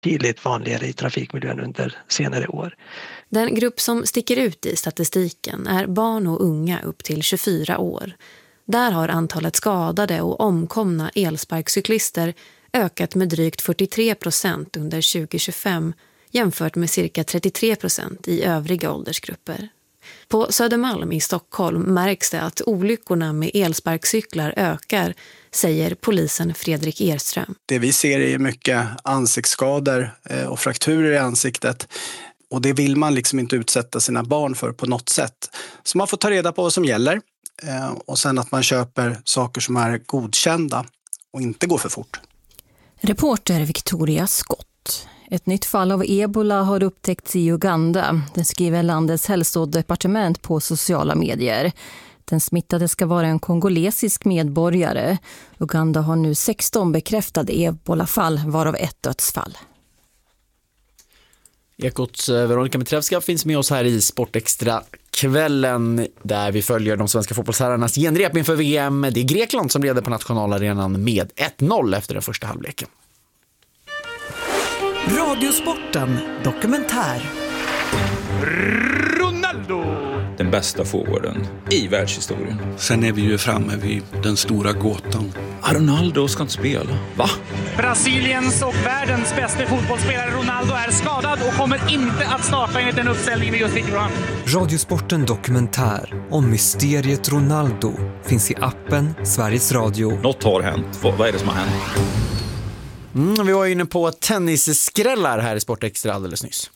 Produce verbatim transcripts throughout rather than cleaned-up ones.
betydligt vanligare i trafikmiljön under senare år. Den grupp som sticker ut i statistiken är barn och unga upp till tjugofyra år. Där har antalet skadade och omkomna elsparkcyklister ökat med drygt fyrtiotre procent under tjugo tjugofem jämfört med cirka trettiotre procent i övriga åldersgrupper. På Södermalm i Stockholm märks det att olyckorna med elsparkcyklar ökar, säger polisen Fredrik Erström. Det vi ser är mycket ansiktsskador och frakturer i ansiktet. Och det vill man liksom inte utsätta sina barn för på något sätt. Så man får ta reda på vad som gäller. Och sen att man köper saker som är godkända och inte går för fort. Reporter Victoria Scott. Ett nytt fall av ebola har upptäckts i Uganda. Det skriver landets hälsodepartement på sociala medier. Den smittade ska vara en kongolesisk medborgare. Uganda har nu sexton bekräftade ebolafall, varav ett dödsfall. Ekots Veronica Mitrevska finns med oss här i Sportextra-kvällen där vi följer de svenska fotbollsherrarnas genrep inför V M. Det är Grekland som leder på nationalarenan med ett noll efter den första halvleken. Radiosporten dokumentär. Ronaldo! Den bästa forwarden i världshistorien. Sen är vi ju framme vid den stora gåtan. Ronaldo ska inte spela. Va? Brasiliens och världens bästa fotbollsspelare Ronaldo är skadad och kommer inte att starta enligt den uppställningen vi just fick fram. Radiosporten dokumentär om mysteriet Ronaldo finns i appen Sveriges Radio. Något har hänt. Vad är det som har hänt? Mm, vi var inne på tennisskrällar här i Sportextra alldeles nyss.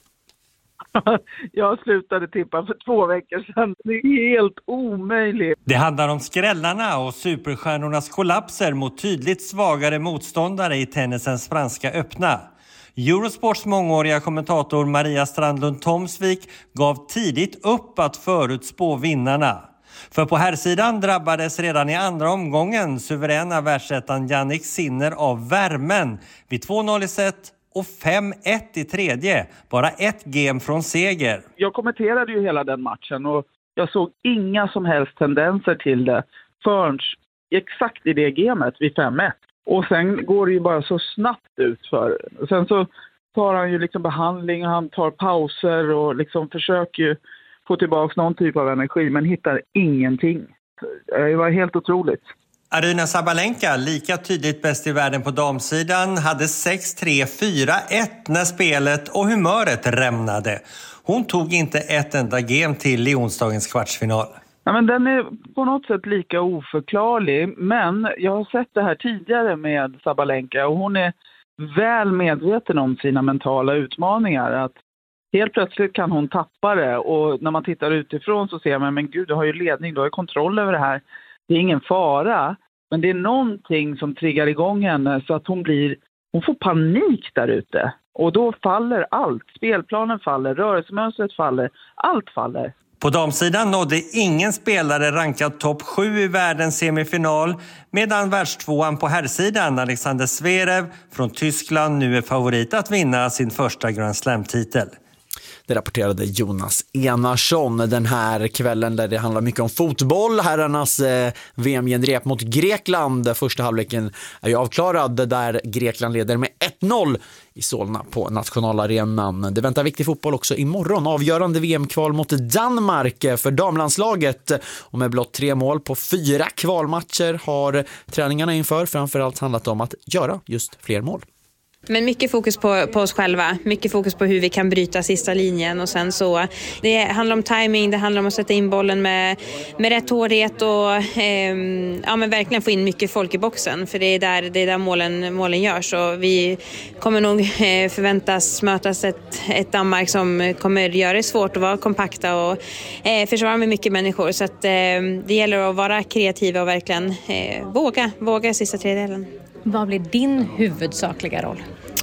Jag slutade tippa för två veckor sedan. Det är helt omöjligt. Det handlar om skrällarna och superstjärnornas kollapser mot tydligt svagare motståndare i tennisens franska öppna. Eurosports mångåriga kommentator Maria Strandlund Tomsvik gav tidigt upp att förutspå vinnarna. För på här sidan drabbades redan i andra omgången suveräna världsettan Jannik Sinner av värmen vid två noll i set och fem ett i tredje. Bara ett game från seger. Jag kommenterade ju hela den matchen och jag såg inga som helst tendenser till det förrän exakt i det gamet vid fem ett. Och sen går det ju bara så snabbt ut för. Sen så tar han ju liksom behandling och han tar pauser och liksom försöker ju få tillbaka någon typ av energi men hittar ingenting. Det var helt otroligt. Aryna Sabalenka, lika tydligt bäst i världen på damsidan, hade sex tre fyra ett när spelet och humöret rämnade. Hon tog inte ett enda game till i onsdagens kvartsfinal. Ja, men den är på något sätt lika oförklarlig, men jag har sett det här tidigare med Sabalenka och hon är väl medveten om sina mentala utmaningar. Att helt plötsligt kan hon tappa det och när man tittar utifrån så ser man, men gud, du har ju ledning, du har ju kontroll över det här. Det är ingen fara, men det är någonting som triggar igång henne så att hon blir, hon får panik där ute. Och då faller allt. Spelplanen faller, rörelsemönstret faller, allt faller. På damsidan nådde ingen spelare rankad topp sju i världens semifinal, medan världstvåan på herrsidan Alexander Zverev från Tyskland nu är favorit att vinna sin första Grand Slam-titel. Det rapporterade Jonas Enarsson den här kvällen där det handlar mycket om fotboll. Herrarnas eh, V M-genrep mot Grekland. Första halvleken är ju avklarad där Grekland leder med ett noll i Solna på nationalarenan. Det väntar viktig fotboll också imorgon. Avgörande V M-kval mot Danmark för damlandslaget. Och med blott tre mål på fyra kvalmatcher har träningarna inför framförallt handlat om att göra just fler mål. Men mycket fokus på, på oss själva, mycket fokus på hur vi kan bryta sista linjen och sen så, det handlar om timing, det handlar om att sätta in bollen med, med rätt hårdhet och eh, ja, men verkligen få in mycket folk i boxen, för det är där, det är där målen, målen görs och vi kommer nog eh, förväntas mötas ett, ett Danmark som kommer göra det svårt att vara kompakta och eh, försvara med mycket människor, så att eh, det gäller att vara kreativa och verkligen eh, våga, våga sista tredjedelen. Vad blir din huvudsakliga roll?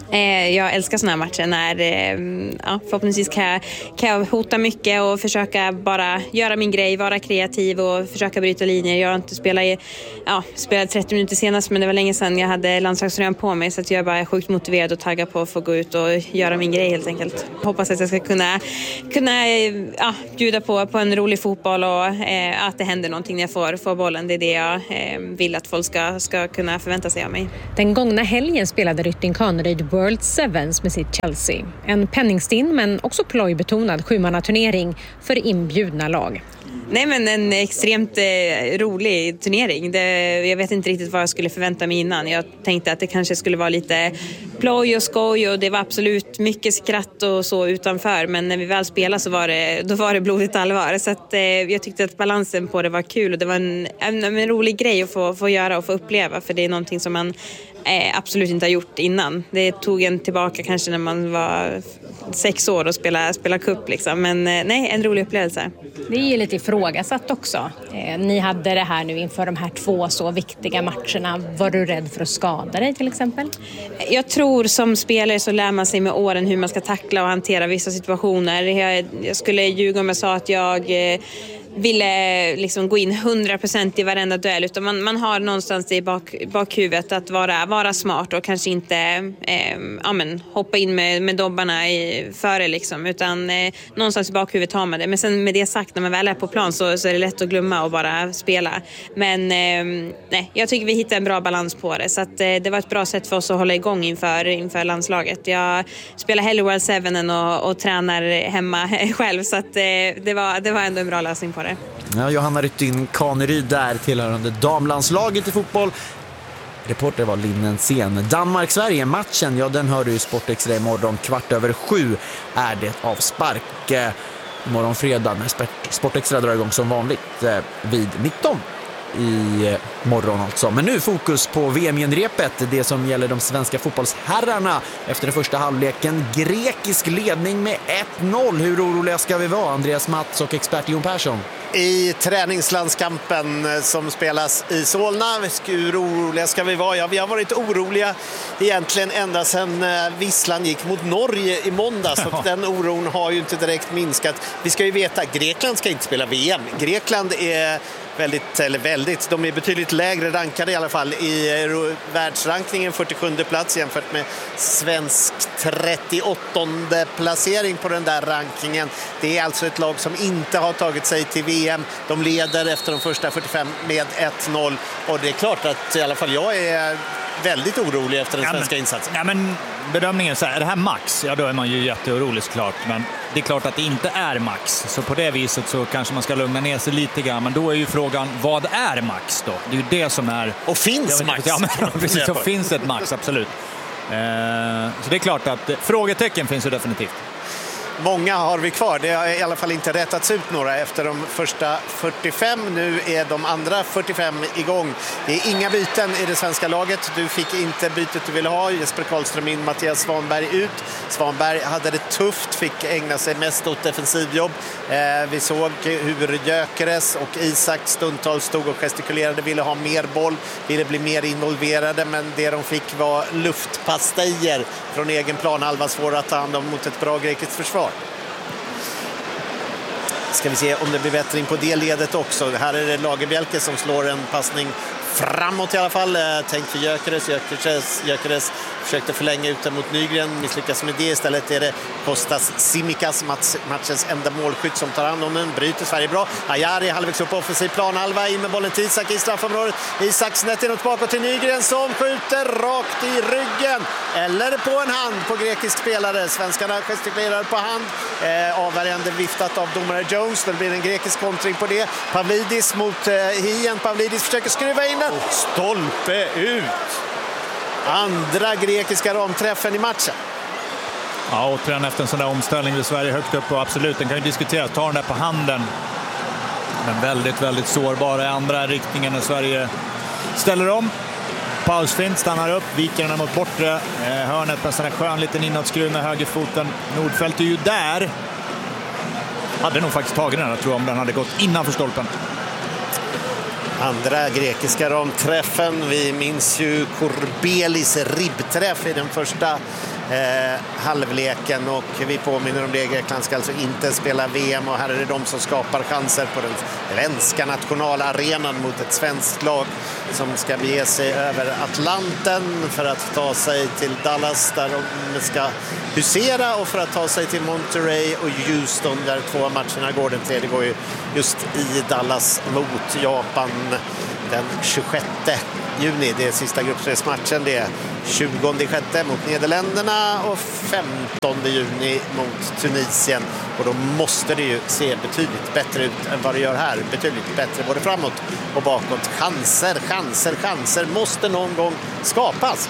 Jag älskar såna här matcher när ja, förhoppningsvis kan jag, kan jag hota mycket och försöka bara göra min grej, vara kreativ och försöka bryta linjer. Jag har inte spelat, i, ja, spelat trettio minuter senast, men det var länge sedan jag hade landslagsrön på mig, så att jag bara är sjukt motiverad och taggad på att få gå ut och göra min grej helt enkelt. Hoppas att jag ska kunna, kunna ja, bjuda på, på en rolig fotboll och eh, att det händer någonting när jag får, får bollen. Det är det jag eh, vill att folk ska, ska kunna förvänta sig av mig. Den gångna helgen spelade Rytting Kaneryd World Sevens med sitt Chelsea. En penningstinn men också plojbetonad sjumannaturnering för inbjudna lag. Nej, men en extremt eh, rolig turnering. Det, jag vet inte riktigt vad jag skulle förvänta mig innan. Jag tänkte att det kanske skulle vara lite ploj och skoj och det var absolut mycket skratt och så utanför. Men när vi väl spelade så var det, då var det blodigt allvar. Så att, eh, jag tyckte att balansen på det var kul och det var en, en, en rolig grej att få, få göra och få uppleva. För det är någonting som man eh, absolut inte har gjort innan. Det tog en tillbaka kanske när man var sex år och spela, spela cup liksom. Men eh, nej, en rolig upplevelse. Det är ju lite ifrågasatt också. Eh, ni hade det här nu inför de här två så viktiga matcherna. Var du rädd för att skada dig till exempel? Jag tror som spelare så lär man sig med åren hur man ska tackla och hantera vissa situationer. Jag, jag skulle ljuga om jag sa att jag... Eh, ville liksom gå in hundra procent i varenda duell, utan man, man har någonstans i bak, bakhuvudet att vara, vara smart och kanske inte eh, ja, men, hoppa in med, med dobbarna i, före liksom, utan eh, någonstans i bakhuvudet har man det. Men sen med det sagt, när man väl är på plan så, så är det lätt att glömma och bara spela. Men eh, nej, jag tycker vi hittar en bra balans på det, så att, eh, det var ett bra sätt för oss att hålla igång inför, inför landslaget. Jag spelar hellre World Seven och, och tränar hemma själv, så att, eh, det, var, det var ändå en bra lösning på det. Ja, Johanna Rytting Kaneryd där, tillhörande damlandslaget i fotboll. Reporter var Linnen Sen. Danmark-Sverige, matchen, ja den hör du i Sportextra imorgon. Kvart över sju är det avspark. Imorgon fredag när Sportextra drar igång som vanligt vid nitton i morgon alltså. Men nu fokus på V M-genrepet, det som gäller de svenska fotbollsherrarna efter den första halvleken. Grekisk ledning med ett noll. Hur oroliga ska vi vara, Andreas Mats och expert Jon Persson? I träningslandskampen som spelas i Solna, hur oroliga ska vi vara? Ja, vi har varit oroliga egentligen ända sedan visslan gick mot Norge i måndags och den oron har ju inte direkt minskat. Vi ska ju veta, Grekland ska inte spela V M. Grekland är väldigt, eller väldigt, de är betydligt lägre rankade i alla fall i världsrankningen, fyrtiosjunde plats jämfört med svensk trettioåttonde placering på den där rankingen. Det är alltså ett lag som inte har tagit sig till V M. De leder efter de första fyrtiofem med ett noll och det är klart att i alla fall jag är väldigt orolig efter den ja, svenska men, insatsen. Ja, men bedömningen så här, är det här max? Ja, då är man ju jätteorolig såklart, men det är klart att det inte är max. Så på det viset så kanske man ska lugna ner sig lite grann, men då är ju frågan, vad är max då? Det är ju det som är... Och finns ja, max? Ja, men precis, så finns ett max, absolut. Eh, så det är klart att frågetecken finns ju definitivt. Många har vi kvar. Det har i alla fall inte rättats ut några efter de första fyrtiofem. Nu är de andra fyrtiofem igång. Det är inga byten i det svenska laget. Du fick inte bytet du ville ha. Jesper Karlström in, Mattias Svanberg ut. Svanberg hade det tufft, fick ägna sig mest åt defensivjobb. Eh, vi såg hur Gyökeres och Isak stundtals stod och gestikulerade, ville ha mer boll, ville bli mer involverade, men det de fick var luftpastejer från egen planhalva, svåra att ta hand om mot ett bra grekiskt försvar. Ska vi se om det blir bättring på det ledet också. Här är det Lagerbielke som slår en passning framåt i alla fall. Tänkt för Gyökeres. Gyökeres, Gyökeres försökte förlänga ut den mot Nygren. Misslyckas med det. Istället är det Kostas Simikas, matchens enda målskytt, som tar hand om den. Bryter Sverige bra. Ajari halvvägs upp offensiv planhalva. In med bollen till Isak i straffområdet. Isak snett inåt bakåt till Nygren som skjuter rakt i ryggen. Eller på en hand på grekisk spelare. Svenskarna gestikulerar på hand. Eh, avvärjande viftat av domare Jones. Det blir en grekisk kontring på det. Pavlidis mot eh, Hien. Pavlidis försöker skruva in den. Stolpe ut. Andra grekiska ramträffen i matchen. Ja, återigen efter en sån där omställning vid Sverige högt upp, och absolut, den kan ju diskuteras. Ta den där på handen. Men väldigt, väldigt sårbara i andra riktningen när Sverige ställer om. Pausfint, stannar upp, viker den mot bortre eh, hörnet med en sån här skön liten inåtskruv med högerfoten. Nordfeldt är ju där. Hade nog faktiskt tagit den, jag tror, om den hade gått innanför stolpen. Andra grekiska ramträffen. Vi minns ju Korbelis ribbträff i den första eh, halvleken, och vi påminner om det. Grekland ska alltså inte spela V M, och här är det de som skapar chanser på den svenska nationalarenan mot ett svenskt lag som ska bege sig över Atlanten för att ta sig till Dallas där de ska husera, och för att ta sig till Monterey och Houston där två av matcherna går. Den tredje går ju just i Dallas mot Japan den tjugosjätte juni. Det är sista gruppspelsmatchen. Det är tjugonde sjätte mot Nederländerna och femtonde juni mot Tunisien. Och då måste det ju se betydligt bättre ut än vad det gör här. Betydligt bättre både framåt och bakåt. Chanser, chanser, chanser måste någon gång skapas.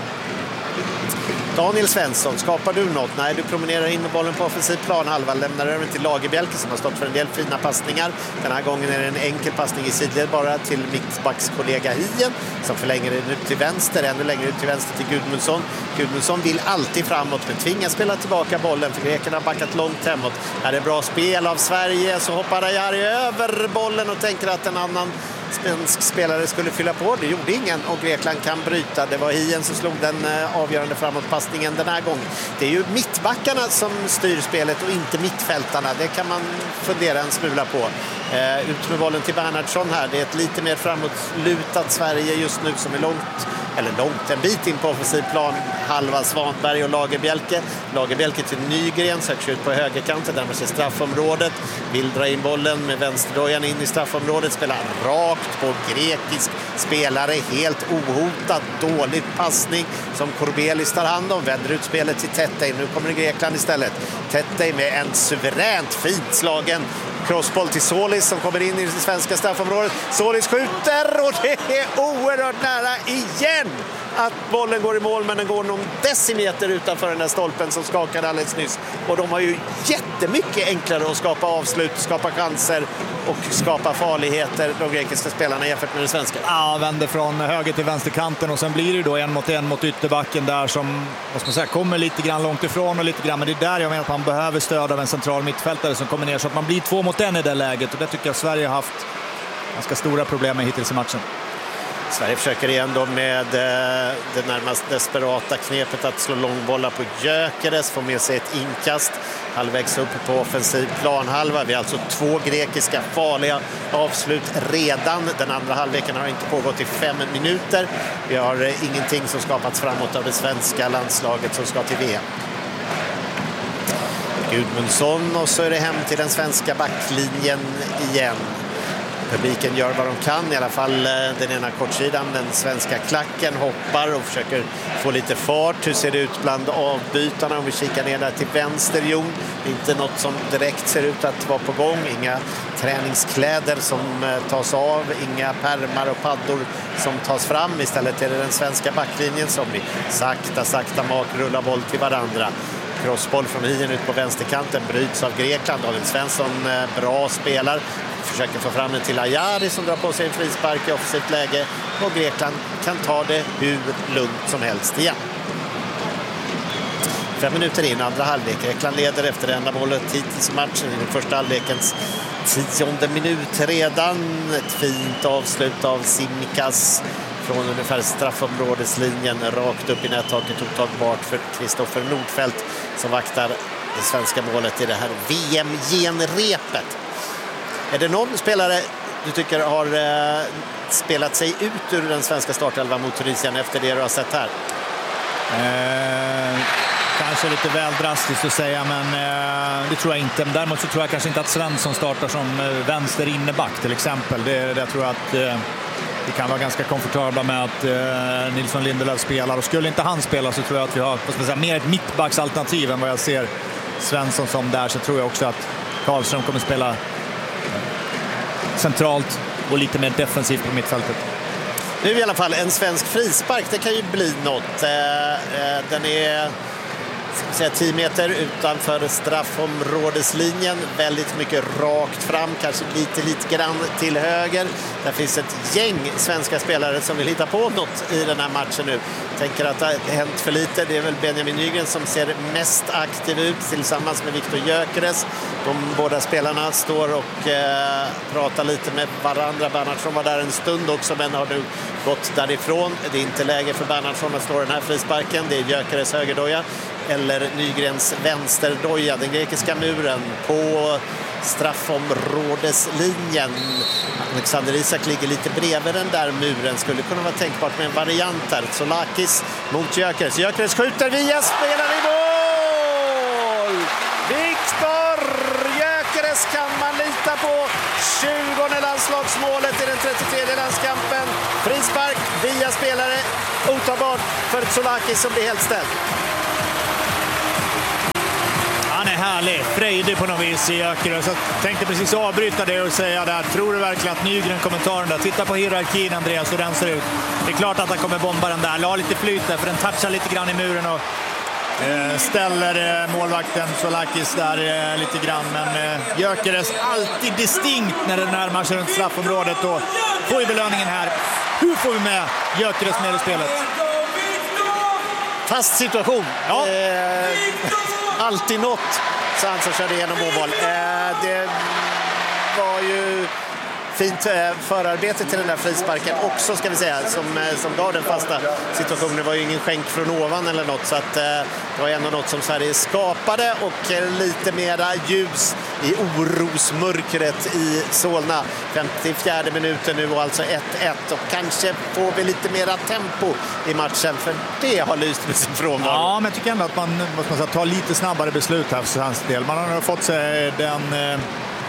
Daniel Svensson, skapar du något? Nej, du promenerar in med bollen på offensiv plan. Halva lämnar över till Lagerbjälke som har stått för en del fina passningar. Den här gången är det en enkel passning i sidled bara till mittbackskollega Hien som förlänger den ut till vänster, ännu längre ut till vänster till Gudmundsson. Gudmundsson vill alltid framåt men tvingas spela tillbaka bollen för grekerna har backat långt hemåt. Här är bra spel av Sverige, så hoppar Ajari över bollen och tänker att en annan svensk spelare skulle fylla på. Det gjorde ingen och Grekland kan bryta. Det var Hien som slog den avgörande framåtpassningen den här gången. Det är ju mittbackarna som styr spelet och inte mittfältarna. Det kan man fundera en smula på. Eh, ut med bollen till Bernhardsson här. Det är ett lite mer framåtlutat Sverige just nu som är långt, eller långt, en bit in på offensiv plan. Halva Svanberg och Lagerbjälke. Lagerbjälke till Nygren, söker ut på högerkanten, där man ser straffområdet. Vill dra in bollen med vänsterdojan in i straffområdet. Spelar rakt på grekisk spelare, helt ohotat. Dålig passning som Korbelis tar hand om. Vänder ut spelet till Tettey. Nu kommer Grekland istället. Tettey med en suveränt fint slagen crossboll till Solis som kommer in i det svenska straffområdet. Solis skjuter och det är oerhört nära igen att bollen går i mål, men den går någon decimeter utanför den där stolpen som skakade alldeles nyss. Och de har ju jättemycket enklare att skapa avslut, skapa chanser och skapa farligheter, de grekiska spelarna, jämfört med den svenska. Ja, vänder från höger till vänsterkanten och sen blir det då en mot en mot ytterbacken där som, vad ska man säga, kommer lite grann långt ifrån och lite grann, men det är där jag menar att man behöver stöd av en central mittfältare som kommer ner så att man blir två mot en i det läget, och det tycker jag Sverige har haft ganska stora problem med hittills i matchen. Sverige försöker igen då med eh, det närmast desperata knepet att slå långbollar på Gyökeres, få med sig ett inkast halvvägs upp på offensiv planhalva. Vi har alltså två grekiska farliga avslut redan. Den andra halvleken har inte pågått i fem minuter. Vi har eh, ingenting som skapats framåt av det svenska landslaget som ska till V M. Gudmundsson, och så är det hem till den svenska backlinjen igen. Publiken gör vad de kan, i alla fall den ena kortsidan. Den svenska klacken hoppar och försöker få lite fart. Hur ser det ut bland avbytarna om vi kikar ner där till vänster? Jo, inte något som direkt ser ut att vara på gång. Inga träningskläder som tas av, inga pärmar och paddor som tas fram. Istället är det den svenska backlinjen som blir sakta, sakta mak, rullar boll till varandra. Crossboll från Hien ut på vänsterkanten, bryts av Grekland. Daniel Svensson, bra spelar. Försöker få fram den till Ajari som drar på sig en frispark i offensivt läge. Och Grekland kan ta det hur lugnt som helst igen. Fem minuter in, andra halvlek. Grekland leder efter det enda målet hittills i matchen i den första halvlekens tionde minut redan. Ett fint avslut av Simicas från ungefär straffområdeslinjen rakt upp i nättaket, otagbart för Kristoffer Nordfeldt som vaktar det svenska målet i det här V M-genrepet. Är det någon spelare du tycker har eh, spelat sig ut ur den svenska startelvan mot Tunisien efter det du har sett här? Eh, kanske lite väl drastiskt att säga, men eh, det tror jag inte. Däremot så tror jag kanske inte att Svensson startar som eh, vänster inneback till exempel. Det, det jag tror att eh, vi kan vara ganska komfortabla med att eh, Nilsson Lindelöf spelar. Och skulle inte han spela så tror jag att vi har, vad ska man säga, mer ett mittbacksalternativ än vad jag ser Svensson som där. Så tror jag också att Karlström kommer spela centralt och lite mer defensivt på mittfältet. Nu i alla fall en svensk frispark, det kan ju bli något. Den är säga, tio meter utanför straffområdeslinjen. Väldigt mycket rakt fram, kanske lite, lite grann till höger. Där finns ett gäng svenska spelare som vill hitta på något i den här matchen nu. Tänker att det har hänt för lite. Det är väl Benjamin Nygren som ser mest aktiv ut tillsammans med Viktor Gyökeres. De båda spelarna står och eh, pratar lite med varandra. Bernhardsson var där en stund också, men har nu gått därifrån. Det är inte läge för Bernhardsson att slå den här frisparken. Det är Gyökeres högerdoja eller Nygrens vänsterdoja. Den grekiska muren på straffområdeslinjen. Alexander Isak ligger lite bredvid den där muren. Skulle kunna vara tänkbart med en variant här. Solakis mot Gyökeres. Gyökeres skjuter via, spelar i mål! Viktor Gyökeres kan man lita titta på tjugonde landslagsmålet i den trettiotredje landskampen. Frispark via spelare, otagbart för Tsolakis som blir helt ställd. Han är härlig, frejdig på något vis i Gyökeres. Jag tänkte precis avbryta det och säga där. Tror du verkligen att Nygren kommentaren där? Titta på hierarkin, Andreas, hur den ser ut. Det är klart att han kommer bomba den där. La lite flyt där, för den touchar lite grann i muren och eh, ställer eh, målvakten Tsolakis där eh, lite grann. Men eh, Gyökeres alltid distinkt när det närmar sig runt straffområdet. Och får ju belöningen här. Hur får vi med Gyökeres med i spelet? Fast situation. Ja. Eh... Alltid något, så han som körde igenom mål. Eh, det var ju fint eh, förarbete till den där frisparken också, ska vi säga, som, eh, som gav den fasta situationen. Det var ju ingen skänk från ovan eller något, så att, eh, det var ändå något som Sverige skapade och eh, lite mera ljus i orosmörkret i Solna. femtiofjärde minuten nu och alltså ett ett, och kanske får vi lite mera tempo i matchen, för det har lyst med sin frånvaro. Ja, men jag tycker ändå att man måste man säga, ta lite snabbare beslut här för hans del. Man har fått sig den eh,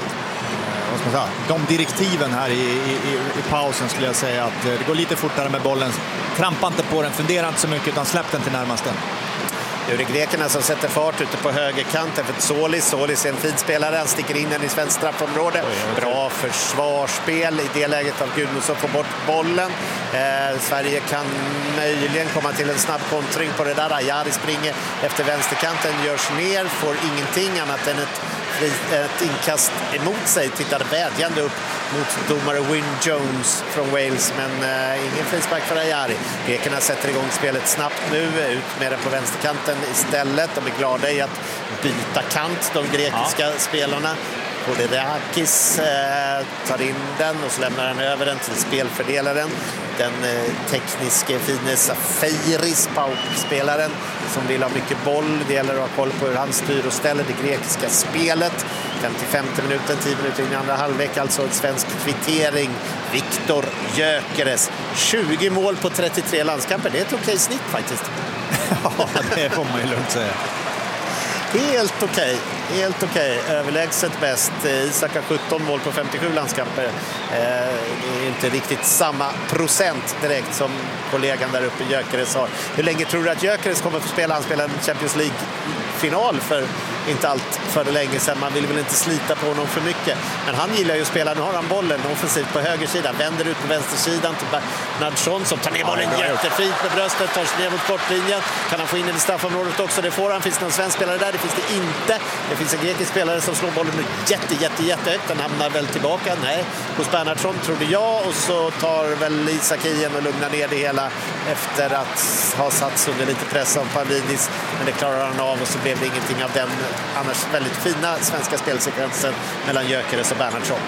vad ska man säga, de direktiven här i, i, i pausen, skulle jag säga, att eh, det går lite fortare med bollen. Trampa inte på den, fundera inte så mycket, utan släpp den till närmaste. Nu är det grekerna som sätter fart ute på högerkanten för Tsolis. Tsolis är en fin spelare, han sticker in den i svensk straffområde. Bra försvarsspel i det läget av Gudmundsson, får bort bollen. Eh, Sverige kan möjligen komma till en snabb kontring på det där. Ajari springer efter vänsterkanten, görs ner, får ingenting annat än ett, ett inkast emot sig. Tittar vädjande upp mot domare Wyn Jones från Wales, men eh, ingen frispark för Ajari. Grekerna sätter igång spelet snabbt nu, ut med den på vänsterkanten istället. De är glada i att byta kant, de grekiska ja. spelarna. Polirakis eh, tar in den och så lämnar han över den till spelfördelaren. Den eh, tekniske fine Safiris, Pauk-spelaren, som vill ha mycket boll. Det gäller att ha koll på hur han styr och ställer det grekiska spelet. femtiofemte minuten, tio minuter in i andra halvlek, alltså en svensk kvittering. Viktor Gyökeres, tjugo mål på trettiotre landskamper. Det är ett okej snitt faktiskt. Ja, det får man ju lugnt säga. Helt okej, helt okej. Överlägset bäst. Isak har sjutton mål på femtiosju landskamper. Eh, det är inte riktigt samma procent direkt som kollegan där uppe, Gyökeres, har. Hur länge tror du att Gyökeres kommer att få spela? Han spelar en Champions League-final för inte allt för länge sedan. Man vill väl inte slita på honom för mycket. Men han gillar ju att spela. Nu har han bollen offensivt på högersidan. Vänder ut på vänstersidan till Bernhardsson som tar ner bollen ja, jättefint med bröstet. Tar sig ner mot kortlinjen. Kan han få in den i straffområdet också? Det får han. Finns det någon svensk spelare där? Det finns det inte. Det finns en grekisk spelare som slår bollen jätte, jätte, jättehögt. Den hamnar väl tillbaka. Nej, hos Bernhardsson trodde jag. Och så tar väl Isak igen och lugnar ner det hela efter att ha satts under lite press av Pavlidis. Men det klarar han av och så blev det ingenting av den annars väldigt fina svenska spelsekvensen mellan Gyökeres och Bernhardsson.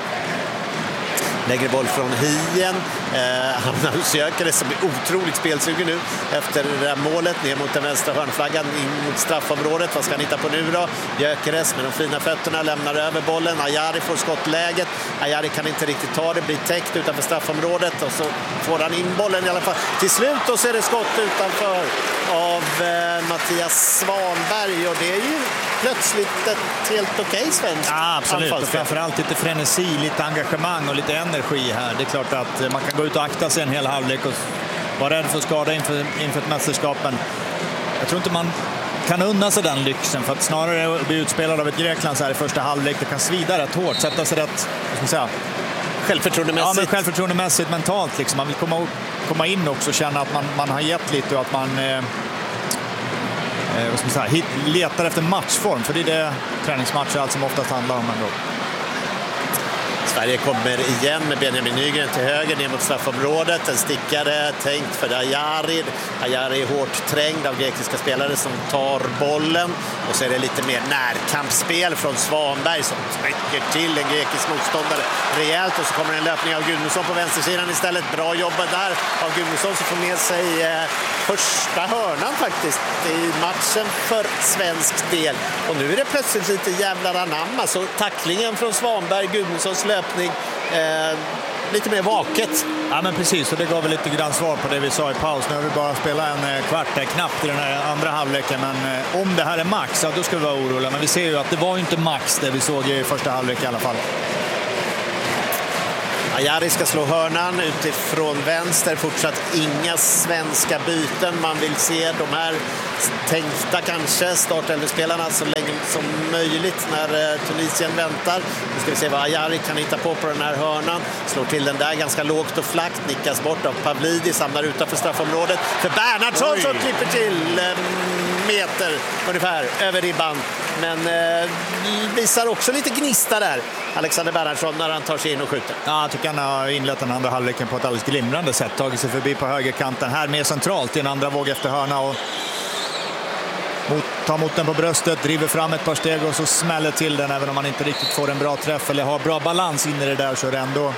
Lägger boll från Hien. Eh, hamnar hos Gyökeres som är otroligt spelsugen nu efter det där målet. Ner mot den vänstra hörnflaggan, in mot straffområdet. Vad ska han hitta på nu då? Gyökeres med de fina fötterna lämnar över bollen. Ajari får skottläget. Ajari kan inte riktigt ta det, blir täckt utanför straffområdet. Och så får han in bollen i alla fall. Till slut och så är det skott utanför av eh, Mattias Svanberg. Och det är ju plötsligt ett helt okej okay svenskt. Ja, absolut. Och framförallt lite frenesi, lite engagemang och lite energi här. Det är klart att man kan gå ut och akta sig en hel halvlek och vara rädd för att skada inför, inför ett mästerskapen. Jag tror inte man kan unna sig den lyxen, för att snarare bli utspelad av ett Grekland så här i första halvlek. Det kan svida rätt hårt, sätta sig rätt, vad ska man säga, självförtroendemässigt. Ja, men självförtroendemässigt, mentalt liksom. Man vill komma, komma in också och känna att man, man har gett lite och att man eh, eh, vad ska man säga, hit, letar efter matchform, för det är det träningsmatcher allt som oftast handlar om ändå. Sverige kommer igen med Benjamin Nygren till höger ner mot straffområdet. En stickare tänkt för Ajari. Ajari är hårt trängd av grekiska spelare som tar bollen. Och så är det lite mer närkampsspel från Svanberg som trycker till en grekisk motståndare rejält. Och så kommer en löpning av Gudmundsson på vänstersidan istället. Bra jobbat där av Gudmundsson som får med sig eh, första hörnan faktiskt i matchen för svensk del. Och nu är det plötsligt lite jävlar anamma. Så tacklingen från Svanberg, Gudmundssons löpning, eh, lite mer vaket. Ja, men precis, och det gav väl lite grann svar på det vi sa i paus. Nu har vi bara spelat en kvart där, knappt i den här andra halvleken. Men eh, om det här är max, ja, då ska vi vara oroliga. Men vi ser ju att det var ju inte max det vi såg i första halvlek i alla fall. Ajari ska slå hörnan utifrån vänster. Fortsatt inga svenska byten. Man vill se de här tänkta kanske startelvespelarna så länge som möjligt när eh, Tunisien väntar. Nu ska vi se vad Ajari kan hitta på på den här hörnan. Slår till den där ganska lågt och flackt. Nickas bort av Pavlidis. Hamnar utanför straffområdet. För Bernhardsson som klipper till eh, meter ungefär över ribban. Men eh, visar också lite gnista där, Alexander Bernhardsson, när han tar sig in och skjuter. Ja, jag tycker han har inlett den andra halvleken på ett alldeles glimrande sätt. Tagit sig förbi på högerkanten. Här mer centralt i en andra våg efter hörna och mot, tar mot den på bröstet, driver fram ett par steg och så smäller till den. Även om man inte riktigt får en bra träff eller har bra balans in i det där så är det ändå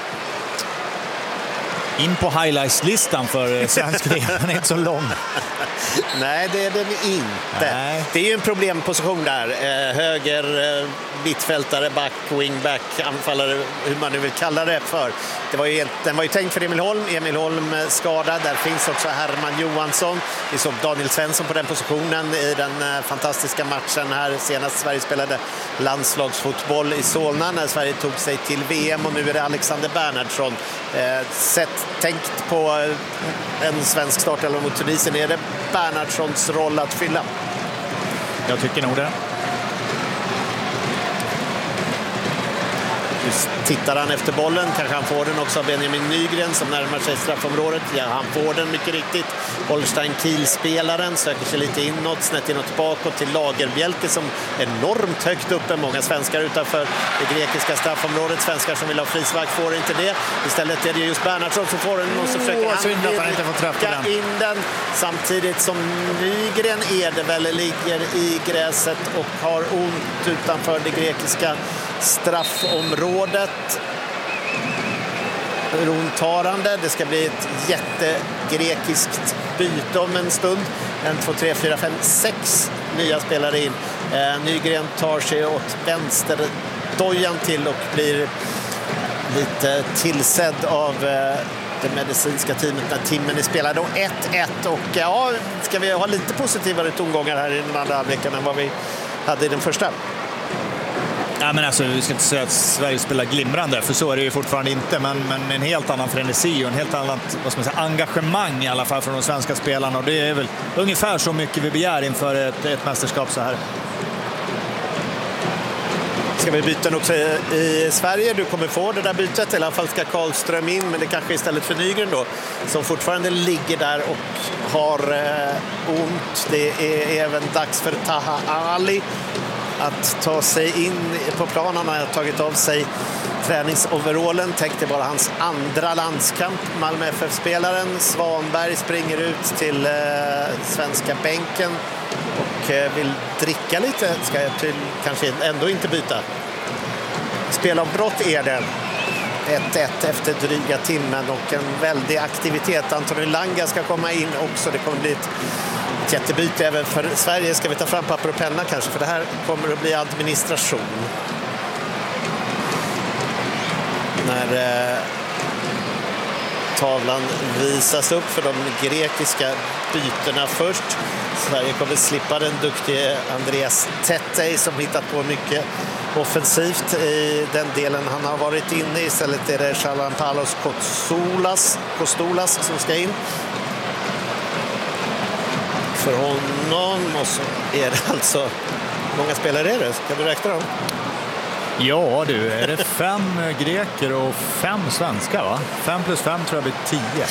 in på highlights-listan för svensk del. Den är inte så lång. Nej, det är den inte. Nej. Det är ju en problemposition där. Eh, höger, eh, mittfältare, back, wingback, anfallare, hur man nu vill kalla det för. Det var ju helt, den var ju tänkt för Emil Holm. Emil Holm skadad. Där finns också Herman Johansson. Vi såg Daniel Svensson på den positionen i den eh, fantastiska matchen här. Senast Sverige spelade landslagsfotboll i Solna när Sverige tog sig till V M. Och nu är det Alexander Bernhardsson. Eh, sett, tänkt på en svensk start eller mot Tunisien. Är det Bernhardssons roll att fylla? Jag tycker nog det. Just tittar han efter bollen, kanske han får den också av Benjamin Nygren som närmar sig straffområdet. Ja, han får den mycket riktigt. Holstein Kiel-spelaren söker sig lite inåt, snett inåt bakåt till Lagerbjälke som är enormt högt uppe. Många svenskar utanför det grekiska straffområdet. Svenskar som vill ha frispark får inte det. Istället är det just Bernhardsson som får den och så försöker oh, han, synd att han inte får träffa den. in den. Samtidigt som Nygren är det väl ligger i gräset och har ont utanför det grekiska straffområdet. Runtarande. Det ska bli ett jättegrekiskt byte om en stund. En, två, tre, fyra, fem, sex nya spelare in. Eh, Nygren tar sig åt vänster dojan till och blir lite tillsedd av eh, det medicinska teamet när timmen är spelad. Och ett ett och ja, ska vi ha lite positivare tongångar här i den andra halvleken än vad vi hade i den första. Ja, men alltså, vi ska inte säga att Sverige spelar glimrande, för så är det ju fortfarande inte, men, men en helt annan frenesi och en helt annan, vad ska man säga, engagemang i alla fall från de svenska spelarna, och det är väl ungefär så mycket vi begär inför ett, ett mästerskap så här. Ska vi byta också i, i Sverige? Du kommer få det där bytet, i alla fall ska Karlström in, men det kanske istället för Nygren då, som fortfarande ligger där och har eh, ont. Det är även dags för Taha Ali att ta sig in på planen. Han har tagit av sig träningsoverallen. Tänkte bara hans andra landskamp. Malmö F F-spelaren Svanberg springer ut till eh, svenska bänken och eh, vill dricka lite. Ska jag till, kanske ändå inte byta. Spelavbrott är det. ett ett efter dryga timmen och en väldig aktivitet. Antoni Langa ska komma in också. Det kommer bli ett jättebyte även för Sverige. Ska vi ta fram papper och penna kanske, för det här kommer att bli administration. När eh, tavlan visas upp för de grekiska bytena först. Sverige kommer slippa den duktige Andreas Tettey som hittat på mycket offensivt i den delen han har varit inne i. Istället är det Chalampalos Kostoulas, Kostoulas som ska in för honom, och så är det alltså, hur många spelare är det? Kan du räkna dem? Ja du, är det fem greker och fem svenskar, va? Fem plus fem tror jag blir tio.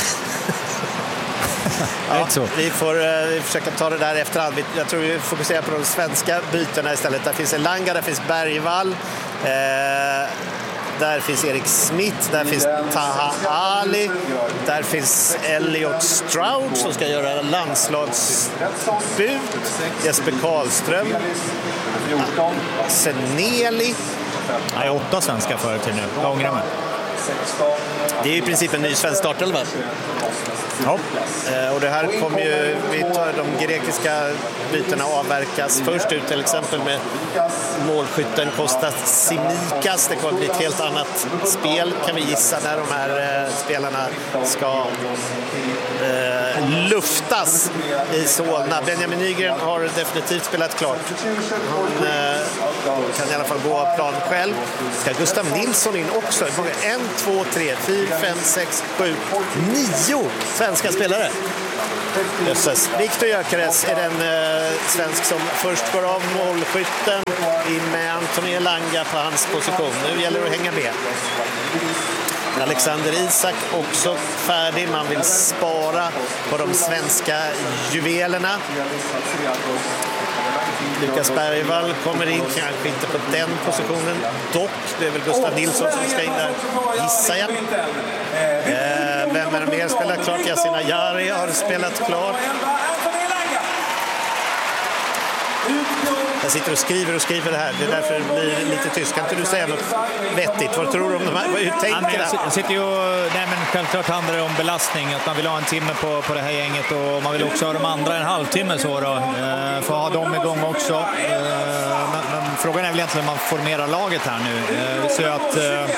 Ja, så. Vi får uh, försöka ta det där efterhand. Jag tror vi fokuserar på de svenska bytena istället. Där finns Elanga, där finns Bergvall. Uh, Där finns Erik Smith, där finns Taha Ali, där finns Elliot Stroud som ska göra landslagsdebut, Jesper Karlström, Seneli. Jag är åtta svenska för till nu, jag ångrar mig. Det är i princip en ny svensk startelva. Ja. Och det här kommer ju, vi tar de grekiska bytena avverkas först ut till exempel med målskytten Kostas Simikas. Det kommer bli ett helt annat spel kan vi gissa när de här eh, spelarna ska eh, luftas i Solna. Benjamin Nygren har definitivt spelat klart. Han eh, kan i alla fall gå av plan själv. Ska Gustav Nilsson in också? En, två, tre, fyra, fem, sex, sju, nio svenska spelare. Jösses. Viktor Gyökeres är den eh, svensk som först går av målskytten in med Anthony Elanga på hans position. Nu gäller det att hänga med. Alexander Isak också färdig. Man vill spara på de svenska juvelerna. Lukas Bergvall kommer in, kanske inte på den positionen. Dock, det är väl Gustav Nilsson som ska in där, gissar jag. Eh, vem är det mer spelar klart? Yasin Ayari har spelat klart. Jag sitter och skriver och skriver det här. Det är därför det blir lite tyst. Kan inte du säga något vettigt? Vad tror du om de här? Hur tänker ja, jag, jag sitter ju... Nej, men självklart handlar det om belastning. Att man vill ha en timme på, på det här gänget. Och man vill också ha de andra en halvtimme. Så då. Eh, för att ha dem igång också. Eh, men, men frågan är väl egentligen om man formerar laget här nu. Eh, vi ser att... Eh,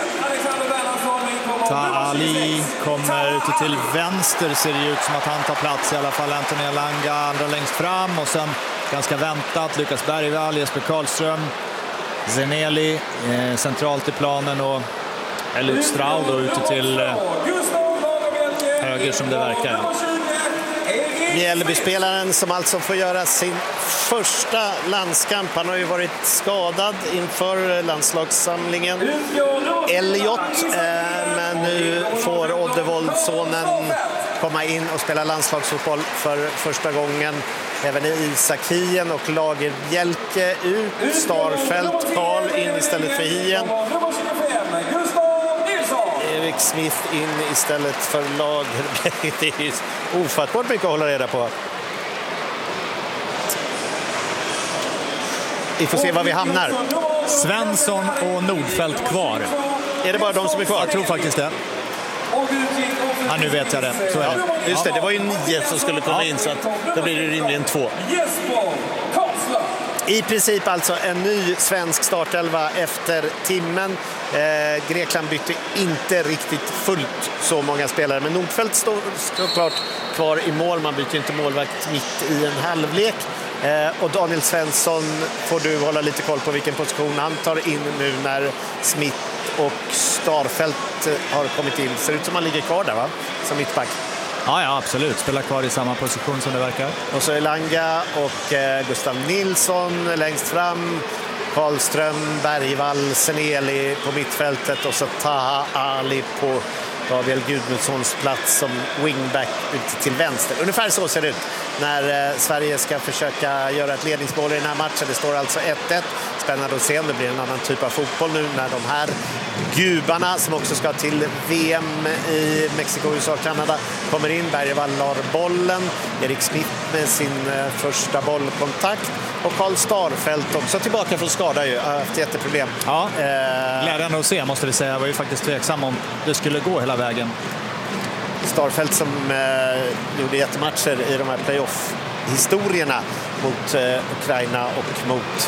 Ali kommer ute till vänster, ser det ut som att han tar plats, i alla fall Anthony Elanga andra längst fram, och sen ganska väntat Lukas Bergvall, Jesper Karlström, Zeneli eh, centralt i planen och Elliot Stroud då ute till eh, höger som det verkar. Mjällby-spelaren som alltså får göra sin första landskamp. Han har ju varit skadad inför landslagssamlingen. Elliot, eh, men nu får Oddevold-sonen komma in och spela landslagsfotboll för första gången. Även Isak Hien och Lagerbjälke ut. Starfelt, Karl in istället för Hien. Erik Smith in istället för Lagerbjälke. Det är ju ofattbart mycket att hålla reda på. Vi får se var vi hamnar. Svensson och Nordfeldt kvar. Är det bara de som är kvar? Jag tror faktiskt det. Ja, nu vet jag det. Så är det. Ja, just det, det var ju nio som skulle komma ja. in, så att då blir det rimligen två. I princip alltså en ny svensk startelva efter timmen. Eh, Grekland bytte inte riktigt fullt så många spelare, men Nordfeldt står såklart kvar i mål. Man byter inte målvakt mitt i en halvlek. Eh, och Daniel Svensson får du hålla lite koll på vilken position han tar in nu när Smith och Starfelt har kommit in. Ser ut som han ligger kvar där, va? Som mittback. Ja, ja, absolut. Spelar kvar i samma position som det verkar. Och så Elanga och eh, Gustav Nilsson längst fram. Karlström, Bergvall, Zeneli på mittfältet och så Taha Ali på Gabriel Gudmundssons plats som wingback ute till vänster. Ungefär så ser det ut när eh, Sverige ska försöka göra ett ledningsmål i den här matchen. Det står alltså ett ett. Spännande att se om det blir en annan typ av fotboll nu när de här gubarna som också ska till V M i Mexiko, U S A och Kanada kommer in. Bergvall har bollen. Erik Smith med sin eh, första bollkontakt. Och Karl Starfelt också tillbaka från skada ju. Har haft jätteproblem. Ja, eh... glädjande att se måste vi säga. Jag var ju faktiskt tveksam om det skulle gå hela vägen. Starfelt som eh, gjorde jättematcher i de här playoff-historierna mot eh, Ukraina och mot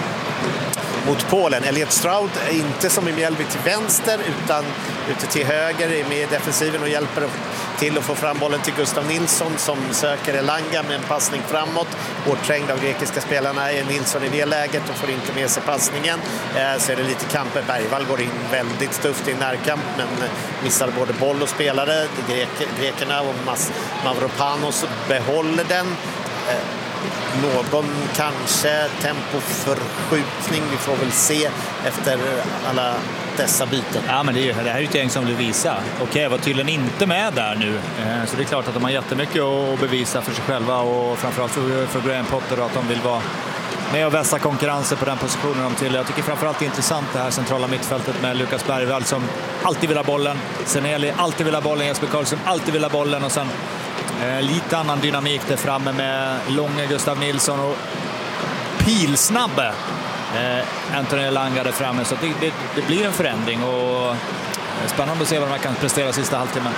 mot Polen. Elliot Stroud är inte som i Mjällby till vänster utan ute till höger, är med i defensiven och hjälper till att få fram bollen till Gustav Nilsson som söker Elanga med en passning framåt. Hårt trängd av grekiska spelarna är Nilsson i det läget och får inte med sig passningen. Eh, så är det lite kamper. Bergvall går in väldigt tufft i närkamp men missar både boll och spelare. Grek, grekerna och Mas, Mavropanos behåller den. Eh, Någon kanske tempoförskjutning, vi får väl se efter alla dessa byten. Ja, men det, är, det här är ett gäng som vill visa. Okej, var tydligen inte med där nu. Så det är klart att de har jättemycket att bevisa för sig själva och framförallt för, för Graham Potter att de vill vara med och vässa konkurrensen på den positionen de till. Jag tycker framförallt det är intressant det här centrala mittfältet med Lukas Bergvall som alltid vill ha bollen. Zeneli alltid vill ha bollen. Jesper Karlström alltid vill ha bollen och sen Eh, lite annan dynamik där framme med långa Gustav Nilsson och pilsnabbe eh, Anthony Elanga där framme. Så det, det, det blir en förändring och spännande att se vad man kan prestera sista halvtimmen.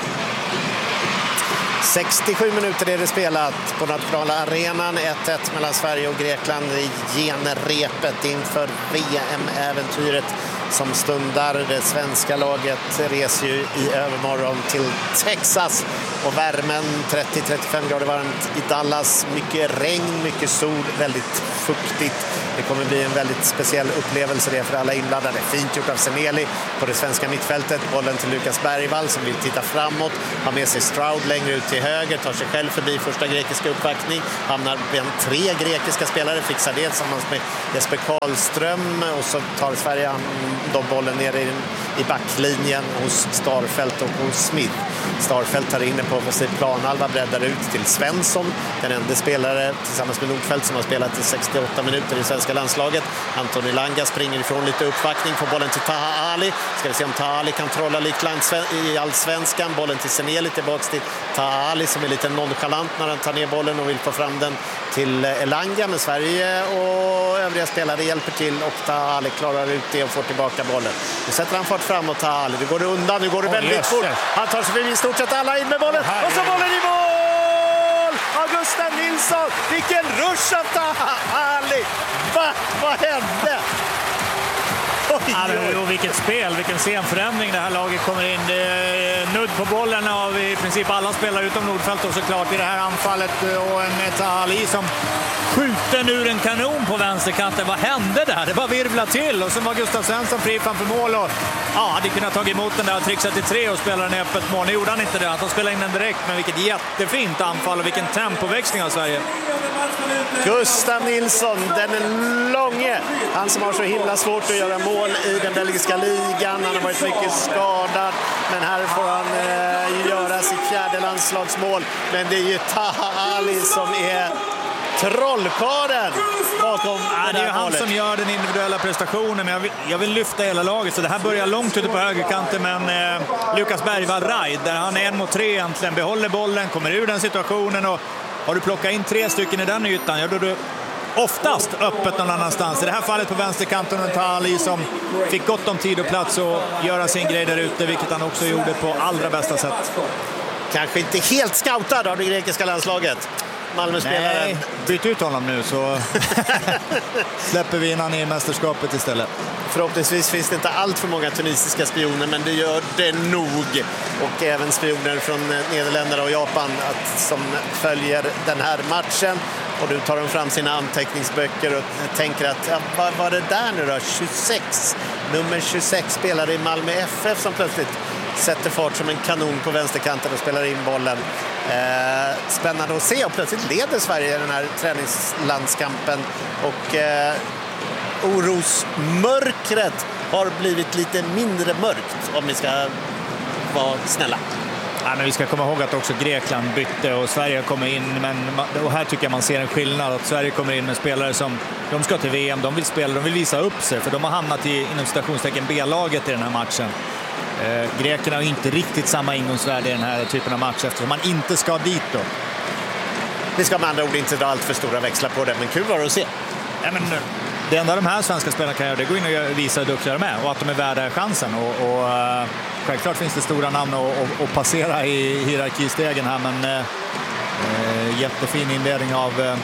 sextiosju minuter är det spelat på nationella arenan. ett ett mellan Sverige och Grekland i genrepet inför V M-äventyret som stundar. Det svenska laget reser ju i övermorgon till Texas och värmen trettio till trettiofem grader varmt i Dallas. Mycket regn, mycket sol, väldigt fuktigt Det kommer bli en väldigt speciell upplevelse det för alla inblandade. Fint gjort av Seneli på det svenska mittfältet. Bollen till Lukas Bergvall som vill titta framåt. Har med sig Stroud längre ut till höger. Tar sig själv förbi första grekiska uppvaktning. Hamnar bland tre grekiska spelare. Fixar det tillsammans med Jesper Karlström. Och så tar Sverige de bollen ner i, i backlinjen hos Starfelt och hos Smith. Starfelt tar inne på offensiv planhalva, breddar ut till Svensson. Den enda spelare tillsammans med Nordfeldt som har spelat i sextioåtta minuter i svenska landslaget. Anton Elanga springer ifrån lite uppvaktning, får bollen till Taha Ali. Ska vi se om Taha Ali kan trolla likt i allsvenskan. Bollen till Seneli, tillbaks till Taha Ali som är lite nonchalant när han tar ner bollen och vill få fram den till Elanga. Men Sverige och övriga spelare hjälper till och Taha Ali klarar ut det och får tillbaka bollen. Nu sätter han fart framåt, Taha Ali. Nu går det undan, nu går det väldigt oh, yes. fort. Han tar sig förbi i stort sett alla in med bollen. Och så bollen i mål! Augusta Nilsson, vilken rush av Taha Ali! Va? Vad hände? Oj, ja, men, och vilket spel, vilken scenförändring det här laget kommer in. Det är nudd på bollen av i princip alla spelare utom Nordfeldt och såklart i det här anfallet. Och en Taha Ali som skjuter ur en kanon på vänsterkanten. Vad hände där? Det bara virvla till och så var Gustav Svensson fri framför mål och ja, hade kunnat ta emot den där och trixat till tre och spela den i öppet mål. Nu gjorde han inte det, han spelade in den direkt, men vilket jättefint anfall och vilken tempoväxling av Sverige. Gustav Nilsson, den är långe. Han som har så himla svårt att göra mål i den belgiska ligan. Han har varit mycket skadad, men här får han eh, göra sitt fjärde landslagsmål. Men det är ju Taha Ali som är trollkaren bakom ja, det är ju han målet. Som gör den individuella prestationen, men jag vill, jag vill lyfta hela laget. Så det här börjar långt ute på högerkanten, men eh, Lukas Bergvall Raid, där han är en mot tre egentligen, behåller bollen, kommer ur den situationen och har du plockat in tre stycken i den ytan, ja, då är du oftast öppet någon annanstans. I det här fallet på vänsterkanten en Taha Ali som fick gott om tid och plats och göra sin grej där ute, vilket han också gjorde på allra bästa sätt. Kanske inte helt scoutad av det grekiska landslaget. Malmö-spelaren. Nej, byt ut honom nu så släpper vi in han i mästerskapet istället. Förhoppningsvis finns det inte allt för många tunisiska spioner, men det gör det nog. Och även spioner från Nederländerna och Japan att, som följer den här matchen. Och nu tar de fram sina anteckningsböcker och tänker att ja, vad var det där nu då? tjugosex. Nummer tjugosex spelare i Malmö F F som plötsligt sätter fart som en kanon på vänsterkanten och spelar in bollen. Eh, spännande att se, och plötsligt leder Sverige den här träningslandskampen och eh, orosmörkret har blivit lite mindre mörkt, om vi ska vara snälla. Ja, men vi ska komma ihåg att också Grekland bytte och Sverige kommer in, men och här tycker jag man ser en skillnad, att Sverige kommer in med spelare som de ska till V M, de vill spela, de vill visa upp sig, för de har hamnat i inom citationstecken B-laget i den här matchen. Eh, grekerna har inte riktigt samma ingångsvärde i den här typen av match eftersom man inte ska dit då. Vi ska med andra ord inte dra allt för stora växlar på det, men kul var det att se. Ja, men det enda de här svenska spelarna kan göra, det går in och visa hur duktiga de är och att de är värda chansen. Och, och uh, självklart finns det stora namn att, att passera i hierarkistegen här, men uh, jättefin inledning av uh,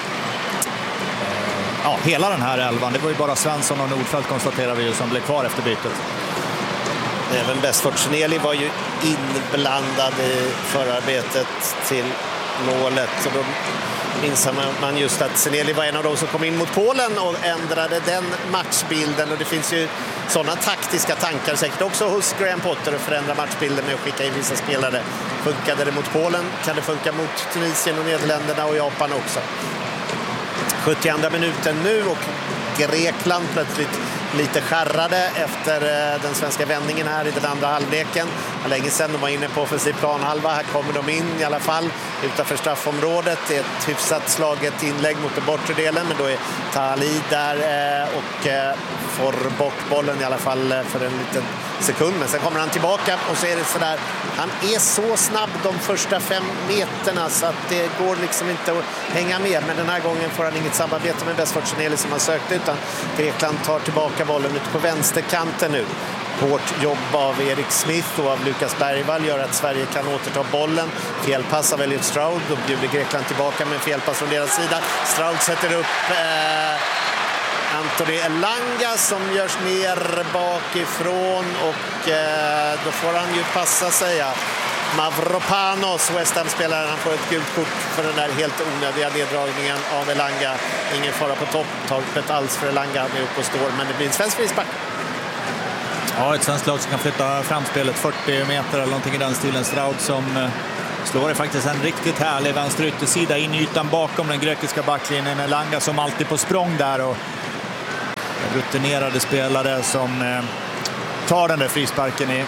ja, hela den här elvan. Det var ju bara Svensson och Nordfeldt, konstaterar vi ju, som blev kvar efter bytet. Även Besford Seneli var ju inblandad i förarbetet till målet. Så då minns man just att Seneli var en av de som kom in mot Polen och ändrade den matchbilden. Och det finns ju sådana taktiska tankar säkert också hos Graham Potter att förändra matchbilden med att skicka in vissa spelare. Funkade det mot Polen kan det funka mot Tunisien och Nederländerna och Japan också. sjuttioandra minuten nu och Grekland plötsligt lite skärrade efter den svenska vändningen här i den andra halvleken. Länge sedan de var inne på offensiv planhalva. Här kommer de in i alla fall utanför straffområdet. Det är ett hyfsat slaget inlägg mot den bortre delen, men då är Taha Ali där och får bort bollen i alla fall för en liten sekund. Men sen kommer han tillbaka och så är det sådär. Han är så snabb de första fem meterna så att det går liksom inte att hänga med. Men den här gången får han inget samarbete med Besford Seneli som han sökte, utan Grekland tar tillbaka bollen ute på vänsterkanten nu. Hårt jobb av Erik Smith och av Lukas Bergvall gör att Sverige kan återta bollen. Felpass av Elliot Stroud, då bjuder Grekland tillbaka med en felpass från deras sida. Stroud sätter upp eh, Anthony Elanga som görs ner bakifrån och eh, då får han ju passa sig. Ja. Mavropanos, West Ham-spelaren, han får ett gult kort för den där helt onödiga neddragningen av Elanga. Ingen fara på topptorpet alls för Elanga, han är uppe och står, men det blir en svensk frispark. Ja, ett svenskt lag som kan flytta fram spelet fyrtio meter eller någonting i den stilen. Stroud som slår är faktiskt en riktigt härlig vänster yttersida in i ytan bakom den grekiska backlinjen. Elanga som alltid på språng där och rutinerade spelare som eh, tar den där frisparken i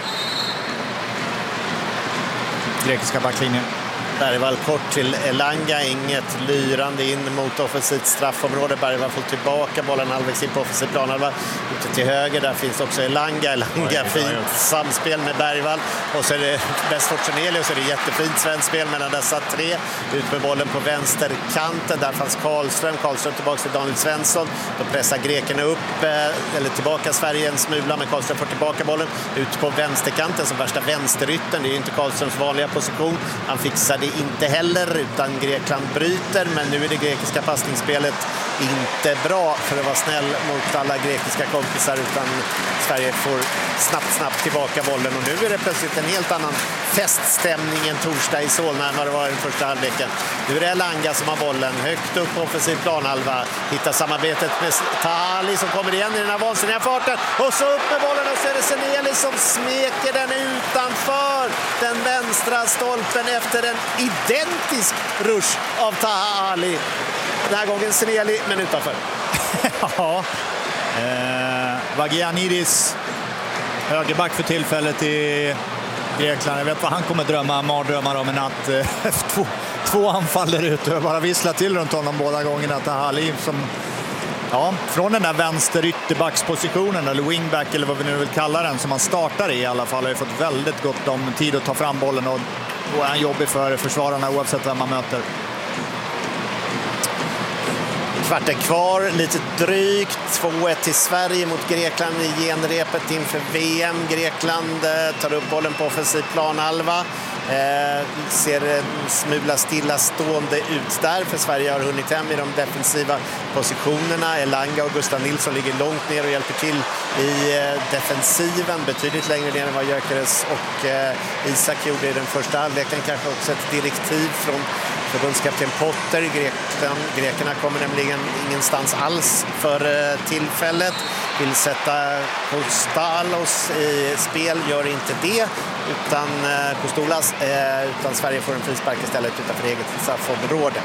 grekiska backlinjen. Bergvall kort till Elanga, inget lyrande in mot offensivt straffområde. Bergvall får tillbaka bollen halvvägs in på offensiv planhalva. Ute till höger, där finns också Elanga. Elanga, fint samspel med Bergvall. Och så är det bäst för Cornelius, så är det jättefint svenskt spel mellan dessa tre. Ut med bollen på vänsterkanten, där fanns Karlström. Karlström tillbaka till Daniel Svensson. Då pressar grekerna upp, eller tillbaka Sverige en smula, men Karlström får tillbaka bollen. Ut på vänsterkanten som värsta vänsterytten. Det är ju inte Karlströms vanliga position. Han fixar det inte heller, utan Grekland bryter, men nu är det grekiska passningsspelet inte bra, för att vara snäll mot alla grekiska kompisar, utan Sverige får snabbt snabbt tillbaka bollen, och nu är det plötsligt en helt annan feststämning en torsdag i Solna än vad det var i den första halvleken. Nu är det Elanga som har bollen högt upp på offensiv planhalva, hittar samarbetet med Tahali som kommer igen i den här vansinniga farten, och så upp med bollen, och så är det Seneli som smeker den utanför den vänstra stolpen efter en identisk rush av Tahali. Den här gången Seneli, men utanför. Ja, eh, Vagianidis, högerback för tillfället i Grekland. Jag vet vad han kommer drömma, mardrömmar om en natt. Eh, två, två anfall där ute. Jag bara vissla till runt honom båda gångerna. Tahali som, ja, från den där vänster ytterbackspositionen, eller wingback eller vad vi nu vill kalla den, som han startar i i alla fall, har ju fått väldigt gott om tid att ta fram bollen, och då är han jobbig för försvararna oavsett vem man möter. Kvarten kvar, lite drygt. två ett till Sverige mot Grekland i genrepet inför V M. Grekland eh, tar upp bollen på offensiv planhalva. Eh, ser en smula stillastående ut där, för Sverige har hunnit hem i de defensiva positionerna. Elanga och Gustav Nilsson ligger långt ner och hjälper till i eh, defensiven, betydligt längre ner än vad Gyökeres och eh, Isak gjorde i den första halvleken. Kanske också ett direktiv från förbundskapten Potter. Grekland, grekerna kommer nämligen ingenstans alls för eh, tillfället. Vill sätta Kostalos i spel, gör inte det, utan eh, Kostolas, eh, utan Sverige får en frispark istället utanför eget straffområde.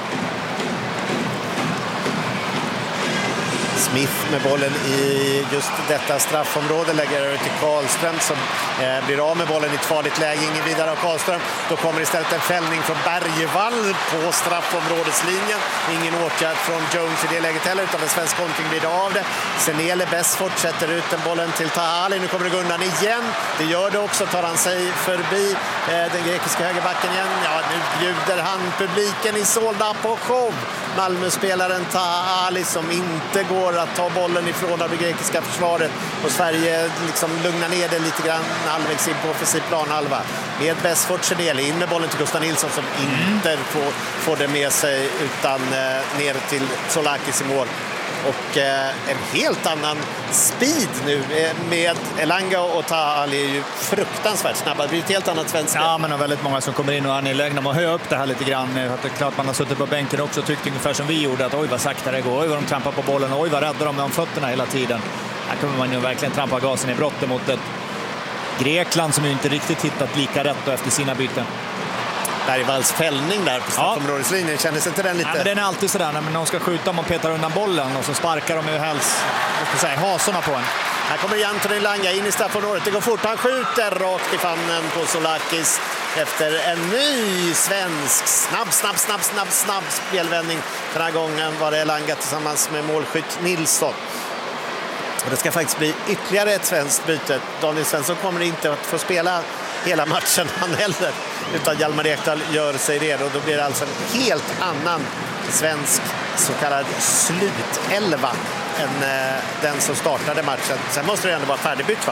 Smith med bollen i just detta straffområde, lägger över till Karlström som eh, blir av med bollen i ett farligt läge, ingen vidare av Karlström. Då kommer istället en fällning från Bergvall på straffområdeslinjen. Ingen åtgärd från Jones i det läget heller, utan en svensk kontring blir det av det. Senele Besfort sätter ut den bollen till Tahali. Nu kommer det gå undan igen. Det gör det också, tar han sig förbi eh, den grekiska högerbacken igen. Ja, nu bjuder han publiken i Solna på show. Malmö-spelaren Tahali som inte går att ta bollen ifrån av det grekiska försvaret, och Sverige liksom lugnar ner det lite grann halvvägs in på offensiv planhalva med Besfort. Seneli in med bollen till Gustav Nilsson som mm. inte får, får det med sig, utan eh, ner till Solakis i mål. Och eh, en helt annan speed nu eh, med Elanga och Tahali är ju fruktansvärt snabba. Det blir ett helt annat svenska. Ja, men det är väldigt många som kommer in och är angelägna om att höja upp det här lite grann. Att det är klart man har suttit på bänken också och tyckt ungefär som vi gjorde, att oj vad sakta det går, oj vad de trampar på bollen, oj vad räddar de med om fötterna hela tiden. Här kommer man ju verkligen trampa gasen i brotten mot ett Grekland som ju inte riktigt hittat lika rätt då efter sina byten. Bergvalls fällning där på straffområdeslinjen, ja. Kändes inte den lite... Ja, den är alltid sådär, när de ska skjuta om och petar undan bollen och så sparkar de ju helst, jag ska säga, hasorna på en. Här kommer Anthony Elanga in i straffområdet, det går fort, han skjuter rakt i famnen på Solakis efter en ny svensk snabb, snabb, snabb, snabb, snabb spelvändning. Den här gången var det Elanga tillsammans med målskytt Nilsson. Och det ska faktiskt bli ytterligare ett svenskt byte. Daniel Svensson kommer inte att få spela hela matchen han heller, utan Hjalmar Ekdal gör sig redo, och då blir det alltså en helt annan svensk så kallad slutelva än eh, den som startade matchen. Sen måste det ändå vara färdigbytt, va?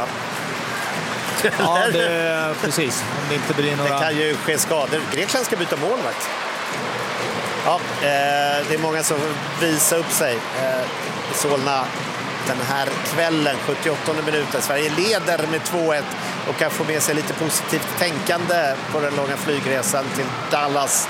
Ja, det, precis. Om det inte blir några... Det kan ju ske skador. Grekland ska byta målvakt. Ja, eh, det är många som visar upp sig eh, i Solna den här kvällen. sjuttioåttonde minuten. Sverige leder med två ett och kan få med sig lite positivt tänkande på den långa flygresan till Dallas,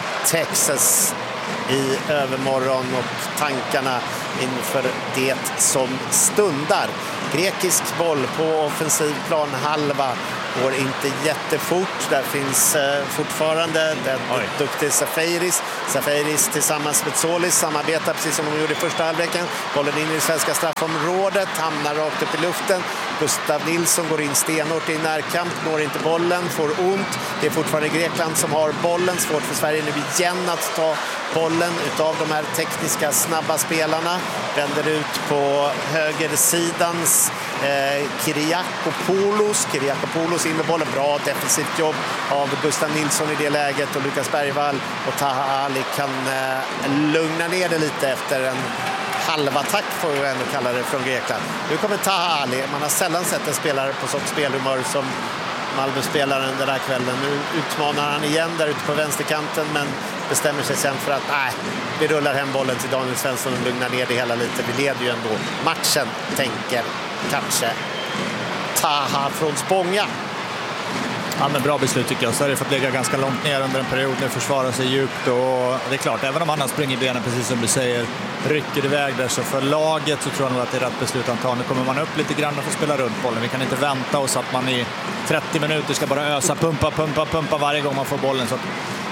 Texas i övermorgon och tankarna inför det som stundar. Grekisk boll på offensiv planhalva går inte jättefort. Där finns eh, fortfarande den duktiga Safaris. Safaris tillsammans med Solis samarbetar precis som de gjorde i första halvleken. Bollen in i det svenska straffområdet, hamnar rakt upp i luften. Gustav Nilsson går in stenhårt i närkamp, når inte bollen, får ont. Det är fortfarande Grekland som har bollen. Svårt för Sverige nu igen att ta bollen utav de här tekniska snabba spelarna. Vänder ut på högersidans eh, Kyriakopoulos. Kyriakopoulos in med bollen. Bra defensivt jobb av Gustav Nilsson i det läget, och Lukas Bergvall och Taha Ali kan eh, lugna ner det lite efter en halvattack, får vi ändå kalla det, från Grekland. Nu kommer Taha Ali. Man har sällan sett en spelare på sånt spelhumör som Malmö-spelaren den där kvällen. Nu utmanar han igen där ute på vänsterkanten, men bestämmer sig sen för att nej, vi rullar hem bollen till Daniel Svensson och lugnar ner det hela lite. Vi leder ju ändå matchen, tänker kanske Taha från Spånga. Ja, men bra beslut tycker jag. Sverige har fått lägga ganska långt ner under en period, nu försvarar sig djupt, och det är klart, även om han springer benen precis som du säger, rycker iväg där, så för laget så tror jag nog att det är rätt beslut han tar. Nu kommer man upp lite grann och får spela runt bollen. Vi kan inte vänta oss att man i trettio minuter ska bara ösa, pumpa, pumpa, pumpa varje gång man får bollen. Så att,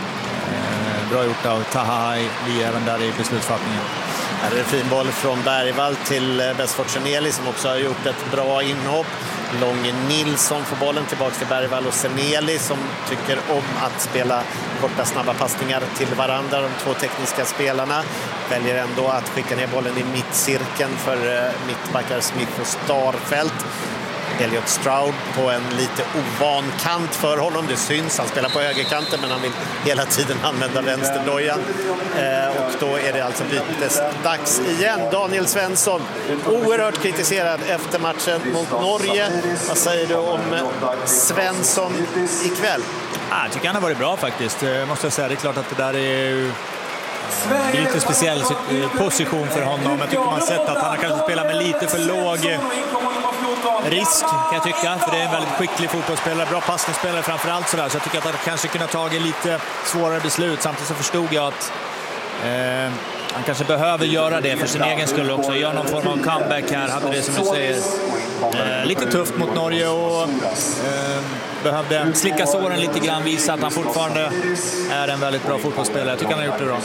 eh, bra gjort av Taha i även där i beslutsfattningen. Här är det fin boll från Bergvall till Besford Seneli som också har gjort ett bra inhopp. Långe Nilsson får bollen tillbaka till Bergvall, och Seneli som tycker om att spela korta snabba passningar till varandra. De två tekniska spelarna väljer ändå att skicka ner bollen i mittcirkeln för mittbackar Smith och Starfelt. Elliot Stroud på en lite ovan kant för honom. Det syns, han spelar på högerkanten, men han vill hela tiden använda vänsterdojan. Eh, och då är det alltså bytesdags igen. Daniel Svensson, oerhört kritiserad efter matchen mot Norge. Vad säger du om Svensson ikväll? Ah, jag tycker han har varit bra faktiskt, måste jag säga. Det är klart att det där är lite speciell position för honom. Jag tycker man har sett att han har kanske spelat med lite för låg risk, kan jag tycka, för det är en väldigt skicklig fotbollsspelare, bra passningsspelare framförallt sådär, så jag tycker att han kanske kunde ha tagit lite svårare beslut. Samtidigt så förstod jag att eh, han kanske behöver göra det för sin egen skull också, göra någon form av comeback här. Hade det, som du säger, eh, lite tufft mot Norge och eh, behövde slicka såren lite grann, visa att han fortfarande är en väldigt bra fotbollsspelare. Jag tycker han har gjort det bra.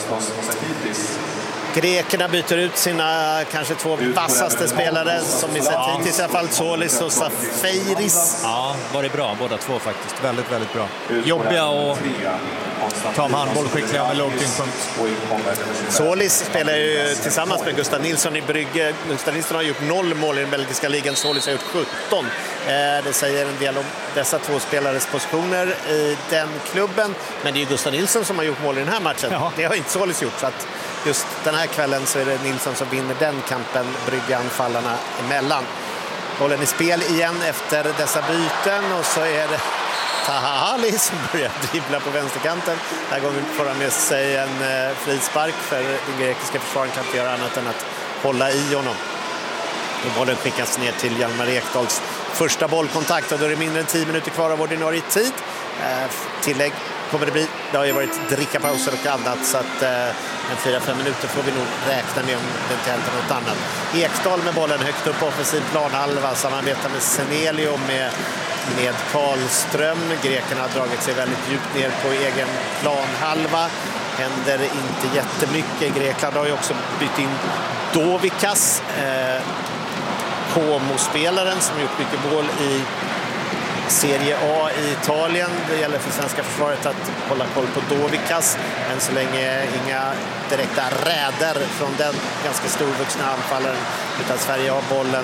Grekerna byter ut sina kanske två vassaste spelare som vi sett ja. hittills, i alla fall Solis och Safaris. Ja, var det bra båda två faktiskt. Väldigt, väldigt bra. Jobbiga och ta om handboll, skickliga med låg tyngdpunkt. Solis spelar ju tillsammans med Gustav Nilsson i Brygge. Gustav Nilsson har gjort noll mål i den belgiska ligan. Solis har gjort sjutton. Det säger en del om dessa två spelares positioner i den klubben. Men det är ju Gustav Nilsson som har gjort mål i den här matchen. Ja. Det har inte Solis gjort, så att just den här kvällen så är det Nilsson som vinner den kampen, Brygge-anfallarna emellan. Bollen i spel igen efter dessa byten, och så är det Taha Ali som börjar dribbla på vänsterkanten. Den här gången får han med sig en eh, frispark, för den grekiska försvaren kan inte göra annat än att hålla i honom. Och bollen skickas ner till Hjalmar Ekdals första bollkontakt, och då är det mindre än tio minuter kvar av ordinarie tid. Eh, tillägg kommer det bli. Det har ju varit drickapauser och annat, så att eh, en fyra fem minuter får vi nog räkna med om det inte händer något annat. Ekdal med bollen högt upp på offensiv planhalva, samarbetar med Seneli och med, med Karlström. Grekerna har dragit sig väldigt djupt ner på egen planhalva. Händer inte jättemycket. Grekland har ju också bytt in Dovikas, eh, Como-spelaren som gjort mycket mål i Serie A i Italien. Det gäller för svenska försvaret att hålla koll på Dovikas. Än så länge inga direkta räder från den ganska storvuxna anfallaren, utan Sverige har bollen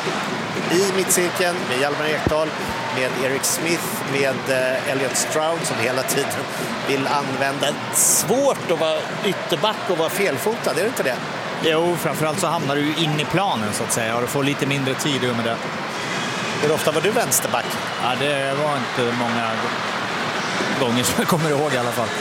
i mittcirkeln med Hjalmar Ekdal, med Eric Smith, med Elliot Stroud som hela tiden vill använda. Svårt att vara ytterback och vara felfotad, är det inte det? Jo, framförallt så hamnar du in i planen så att säga, och du får lite mindre tid med det. Hur ofta var du vänsterback? Ja, det var inte många gånger som jag kommer ihåg i alla fall.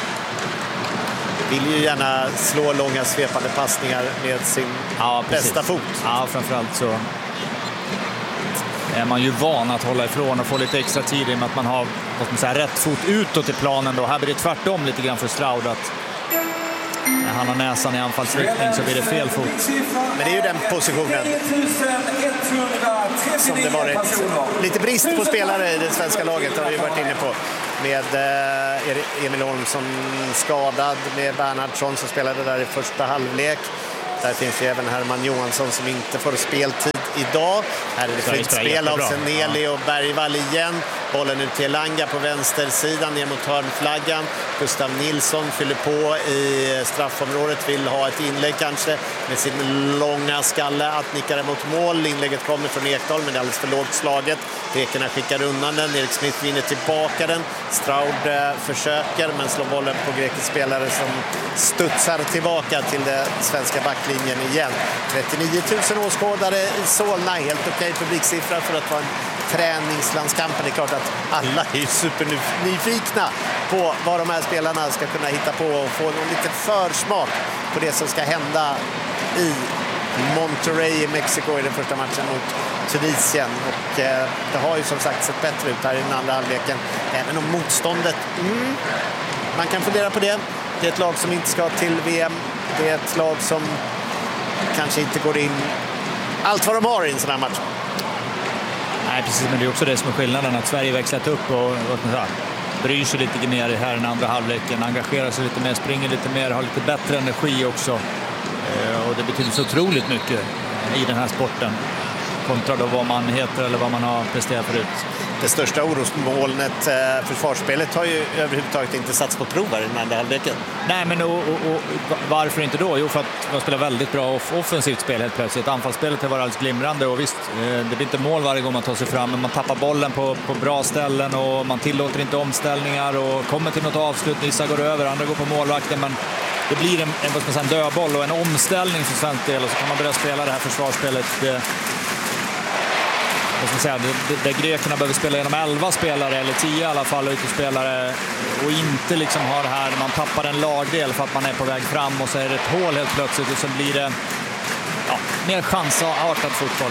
Vill ju gärna slå långa svepande passningar med sin ja, bästa fot. Ja, framförallt så. är man ju van att hålla ifrån och få lite extra tid i med att man har vad man säga, rätt fot utåt i planen. Då. Här blir det tvärtom lite grann för Stroud att när han har näsan i anfallsriktning så blir det fel fot. Men det är ju den positionen som det varit lite brist på spelare i det svenska laget, har vi varit inne på. Med eh, Emil Holmsson skadad, med Bernhardsson som spelade där i första halvlek. Där finns ju även Herman Johansson som inte får speltid idag. Här är det fritt spel av Seneli och Bergvall igen. Bollen ut till Elanga på vänstersidan ner mot hörnflaggan. Gustav Nilsson fyller på i straffområdet, vill ha ett inlägg kanske med sin långa skalle att nicka mot mål. Inlägget kommer från Ekdal men det är alldeles för lågt slaget. Pekerna skickar undan den, Erik Smith vinner tillbaka den. Stroud eh, försöker men slår bollen på grekisk spelare som studsar tillbaka till den svenska backlinjen igen. trettionio tusen åskådare i Solna, helt okej publiksiffra för att vara en träningslandskamp. Det är klart att alla är supernyfikna på vad de här spelarna ska kunna hitta på och få en liten försmak på det som ska hända i Monterrey i Mexiko i den första matchen mot Tunisien. Och eh, det har ju som sagt sett bättre ut här i den andra halvleken. Även om motståndet, mm, man kan fundera på det. Det är ett lag som inte ska till V M. Det är ett lag som kanske inte går in allt vad de har i en sån här match. Nej, precis, men det är också det som är skillnaden, att Sverige växlat upp och, och bryr sig lite mer här i den andra halvleken, engagerar sig lite mer, springer lite mer, har lite bättre energi också. Eh, och det betyder så otroligt mycket i den här sporten kontra då vad man heter eller vad man har presterat förut. Det största orosmolnet, eh, försvarsspelet, har ju överhuvudtaget inte satts på prov här i den andra halvleken. Nej, men och, och, och varför inte då? Jo, för att man spelar väldigt bra off- offensivt spel helt plötsligt. Anfallsspelet har varit alldeles glimrande och visst, eh, det blir inte mål varje gång man tar sig fram, men man tappar bollen på, på bra ställen och man tillåter inte omställningar och kommer till något avslut, vissa går över, andra går på målvakten, men det blir en, en, vad ska man säga, en dödboll och en omställning för svensk del och så kan man börja spela det här försvarsspelet. Det, Jag ska säga, där grekerna behöver spela genom elva spelare eller tio i alla fall utespelare och inte liksom har det här, man tappar en lagdel för att man är på väg fram och så är det ett hål helt plötsligt och så blir det ja, mer chansartad fotboll.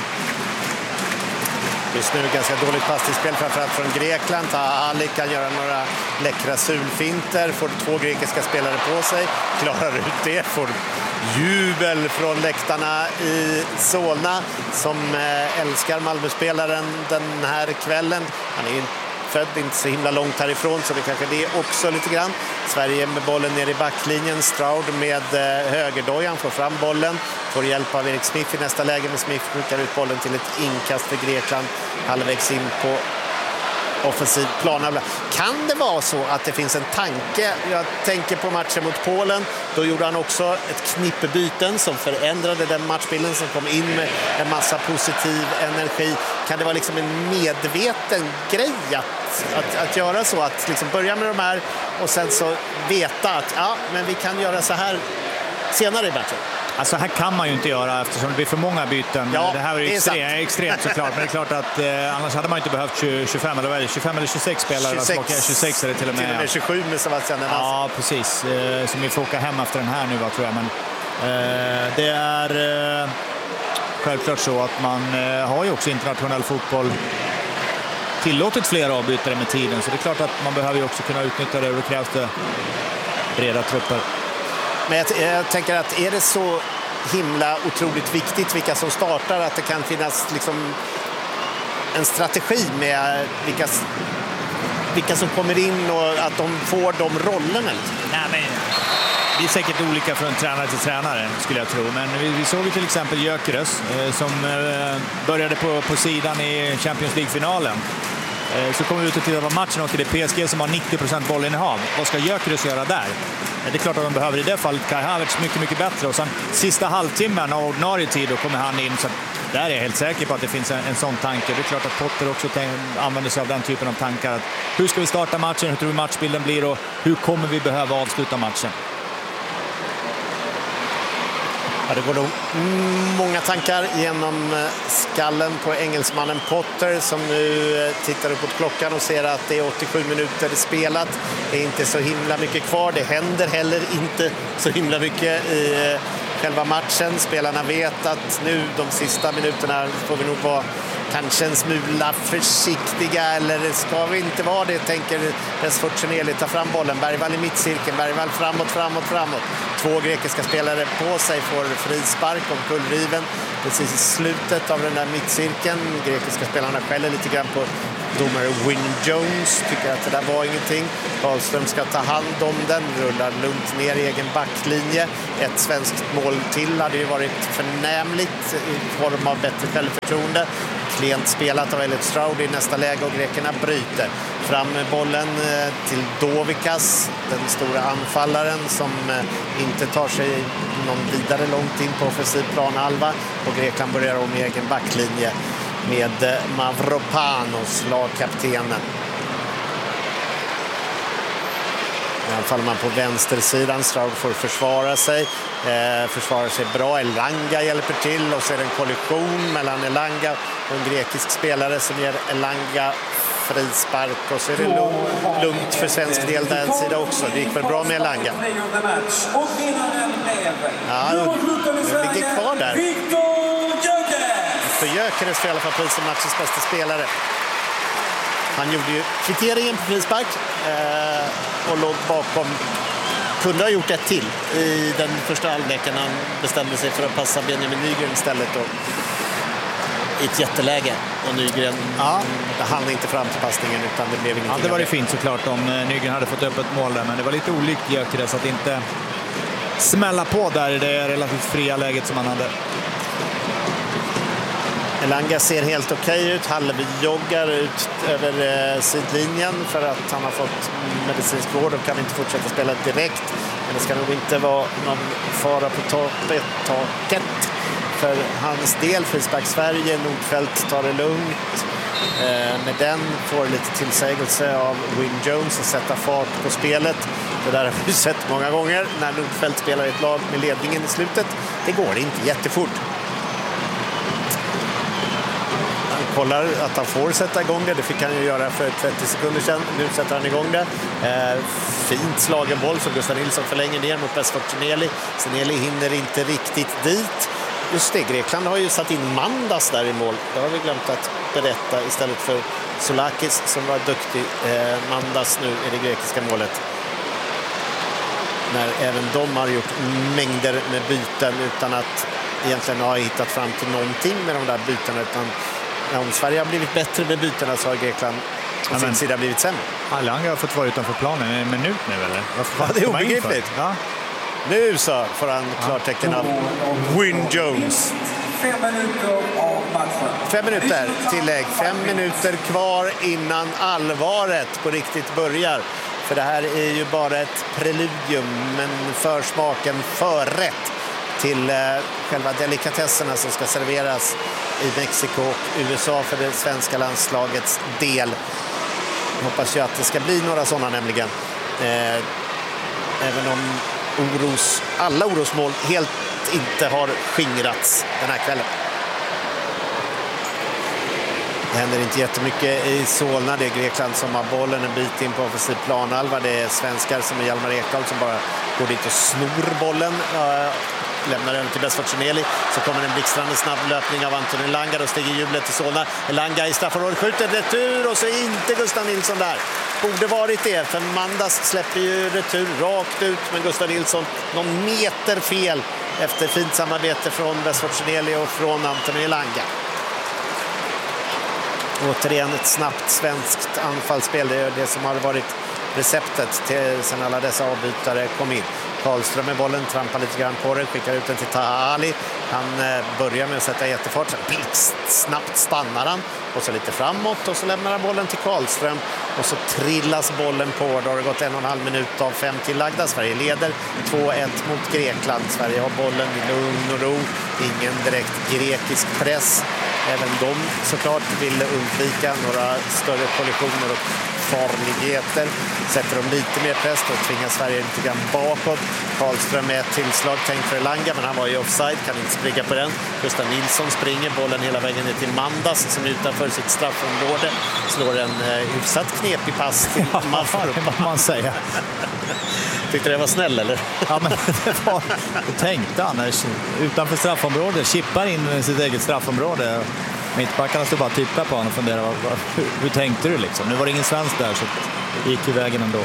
Just nu ganska dåligt passningsspel framförallt från Grekland. Ali kan göra några läckra sulfinter, får två grekiska spelare på sig, klarar ut det, får jubel från läktarna i Solna som älskar Malmöspelaren den här kvällen. Han är ju född inte så himla långt härifrån så det kanske det också lite grann. Sverige med bollen ner i backlinjen, Stroud med högerdojan får fram bollen, får hjälp av Erik Smith i nästa läge, men Smith skickar ut bollen till ett inkast för Grekland halvvägs in på offensiv plan. Kan det vara så att det finns en tanke? Jag tänker på matchen mot Polen. Då gjorde han också ett knippebyten som förändrade den matchbilden, som kom in med en massa positiv energi. Kan det vara liksom en medveten grej att, att, att göra så? Att liksom börja med de här och sen så veta att ja, men vi kan göra så här senare i matchen. Alltså här kan man ju inte göra eftersom det blir för många byten. Ja, det här är ju extremt, extremt såklart. Men det är klart att eh, annars hade man inte behövt tjugo, tjugofem eller vad är det? tjugofem eller tjugosex spelare. tjugosex, alltså, tjugosex är det till och med. Till och med tjugosju med Sebastian. Ja, precis. Eh, som vi får åka hem efter den här nu, va, tror jag. Men eh, det är eh, självklart så att man eh, har ju också internationell fotboll tillåtit fler avbytare med tiden. Så det är klart att man behöver ju också kunna utnyttja det och det krävs det breda trupper. Men jag, jag tänker att är det så himla otroligt viktigt vilka som startar att det kan finnas liksom en strategi med vilka, vilka som kommer in och att de får de rollerna? Nej, men det är säkert olika från tränare till tränare skulle jag tro. Men vi, vi såg ju till exempel Gyökeres eh, som eh, började på, på sidan i Champions League-finalen. Så kommer vi ut och tittar på matchen och det är P S G som har nittio procent bollinnehav. Vad ska Gyökeres göra där? Det är klart att de behöver i det fallet Kai Havertz mycket, mycket bättre. Och sen sista halvtimmen av ordinarie tid då kommer han in. Så där är jag helt säker på att det finns en, en sån tanke. Det är klart att Potter också använder sig av den typen av tankar. Att hur ska vi starta matchen? Hur tror vi matchbilden blir? Och hur kommer vi behöva avsluta matchen? Ja, det går nog många tankar genom skallen på engelsmannen Potter som nu tittar upp mot klockan och ser att det är åttiosju minuter spelat. Det är inte så himla mycket kvar. Det händer heller inte så himla mycket i själva matchen. Spelarna vet att nu de sista minuterna får vi nog vara kanske en smula försiktiga, eller ska vi inte vara det, tänker Vesfortseneli. Ta fram bollen, Bergvall i mittcirkeln, Bergvall framåt, framåt, framåt. Två grekiska spelare på sig, får frispark om kullriven precis i slutet av den där mittcirkeln. Grekiska spelarna skäller lite grann på domare Wyn Jones, tycker att det där var ingenting. Karlström ska ta hand om den, rullar lugnt ner i egen backlinje. Ett svenskt mål till hade ju varit förnämligt i form av bättre självförtroende. Klent spelat av Elliot Stroud i nästa läge och grekerna bryter. Fram med bollen till Dovikas, den stora anfallaren som inte tar sig någon vidare långt in på offensiv planhalva. Och Grekland börjar om i egen backlinje med Mavropanos, lagkaptenen. I alla fall man på vänstersidan. Stroud får försvara sig. Eh, försvarar sig bra. Elanga hjälper till. Och så är det en kollision mellan Elanga och en grekisk spelare som ger Elanga frispark. Och så är det lugnt, lugnt för svensk del där en sida också. Det gick väl bra med Elanga. Ja, det ligger kvar där. För Gyökeres för i alla fall pris som matchens bästa spelare. Han gjorde ju kvitteringen på frispark eh, och låg bakom. Kunde ha gjort ett till i den första halvleken. Han bestämde sig för att passa Benjamin Nygren istället och i ett jätteläge. Och Nygren ja. hann inte fram till passningen, utan det blev ingenting. Ja, det var det fint såklart om Nygren hade fått upp ett mål där, men det var lite olikt Gyökeres att inte smälla på där i det relativt fria läget som han hade. Elanga ser helt okej ut, halvjoggar ut över eh, sidlinjen för att han har fått medicinsk vård och kan inte fortsätta spela direkt. Men det ska nog inte vara någon fara på taket, taket för hans del. Frispark Sverige, Nordfeldt tar det lugnt. Eh, med den får lite tillsägelse av Wyn Jones att sätta fart på spelet. Det där har vi sett många gånger när Nordfeldt spelar ett lag med ledningen i slutet. Det går inte jättefort. Kollar att han får sätta igång det. Det fick han ju göra för trettio sekunder sedan. Nu sätter han igång det. Eh, fint slagen boll som Gustav Nilsson förlänger ner mot Vesfortseneli. Seneli hinner inte riktigt dit. Just det, Grekland har ju satt in Mandas där i mål. Det har vi glömt att berätta istället för Solakis som var duktig. Eh, Mandas nu är det grekiska målet. När även de har gjort mängder med byten utan att egentligen ha hittat fram till någonting med de där bytena, utan ja, om Sverige har blivit bättre med bytena så har Grekland på sin sida blivit sämre. Elanga har fått vara utanför planen en minut nu, eller? Ja, det är obegripligt. Ja. Nu så får han klartecken av Wyn Jones. Fem minuter av matchen. Fem minuter tillägg. Fem minuter kvar innan allvaret på riktigt börjar. För det här är ju bara ett preludium, men försmaken, förrätt till eh, själva delikatesserna som ska serveras i Mexiko och U S A för det svenska landslagets del. Jag hoppas ju att det ska bli några sådana nämligen. Eh, även om oros, alla orosmål helt inte har skingrats den här kvällen. Det händer inte jättemycket i Solna. Det är Grekland som har bollen en bit in på offensiv planhalva. Det är svenskar som är Hjalmar Ekdal som bara går dit och snor bollen. Lämnar den till Vesfortseneli, så kommer en blixtrande snabb löpning av Anton Elanga, och stiger jublet till Solna. Elanga i straffområdet skjuter retur och så är inte Gustav Nilsson där. Borde varit det, för Mandas släpper ju retur rakt ut, men Gustav Nilsson någon meter fel efter fint samarbete från Vesfortseneli och från Anton Elanga. Återigen ett snabbt svenskt anfallsspel, det är det som har varit receptet till sen alla dessa avbytare kom in. Karlström med bollen, trampar lite grann på det, skickar ut den till Taha Ali. Han eh, börjar med att sätta jättefart, sen blixt, snabbt stannar han och så lite framåt och så lämnar han bollen till Karlström och så trillas bollen på. Då har det gått en och en halv minut av fem tillagda. Sverige leder två ett mot Grekland. Sverige har bollen i lugn och ro, ingen direkt grekisk press. Även de såklart ville undvika några större kollisioner och farligheter. Sätter de lite mer press och tvingar Sverige lite grann bakåt. Karlström med ett tillslag tänkt för Elanga, men han var ju offside, kan inte springa på den. Gustav Nilsson springer bollen hela vägen ner till Mandas som utanför sitt straffområde slår en eh, hyfsat knepig pass till ja, Mavropanos. Man säga. Tyckte det var snäll, eller? Ja, men det var, då tänkte han utanför straffområdet, chippar in i sitt eget straffområde. Mittbackarna stod bara och tittade på honom och funderade, vad, vad, hur, hur tänkte du liksom? Nu var det ingen svensk där så det gick ju vägen ändå.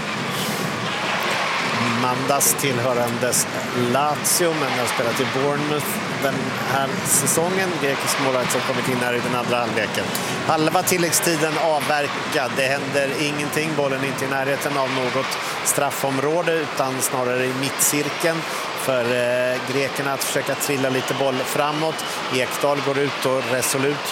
Mandas tillhörandes Lazio, men har spelat i Bournemouth den här säsongen. Grekisk målvakt som kommit in här i den andra halvleken. Halva tilläggstiden avverkad. Det händer ingenting. Bollen är inte i närheten av något straffområde utan snarare i mittcirkeln för eh, grekerna att försöka trilla lite boll framåt. Ekdal går ut och resolut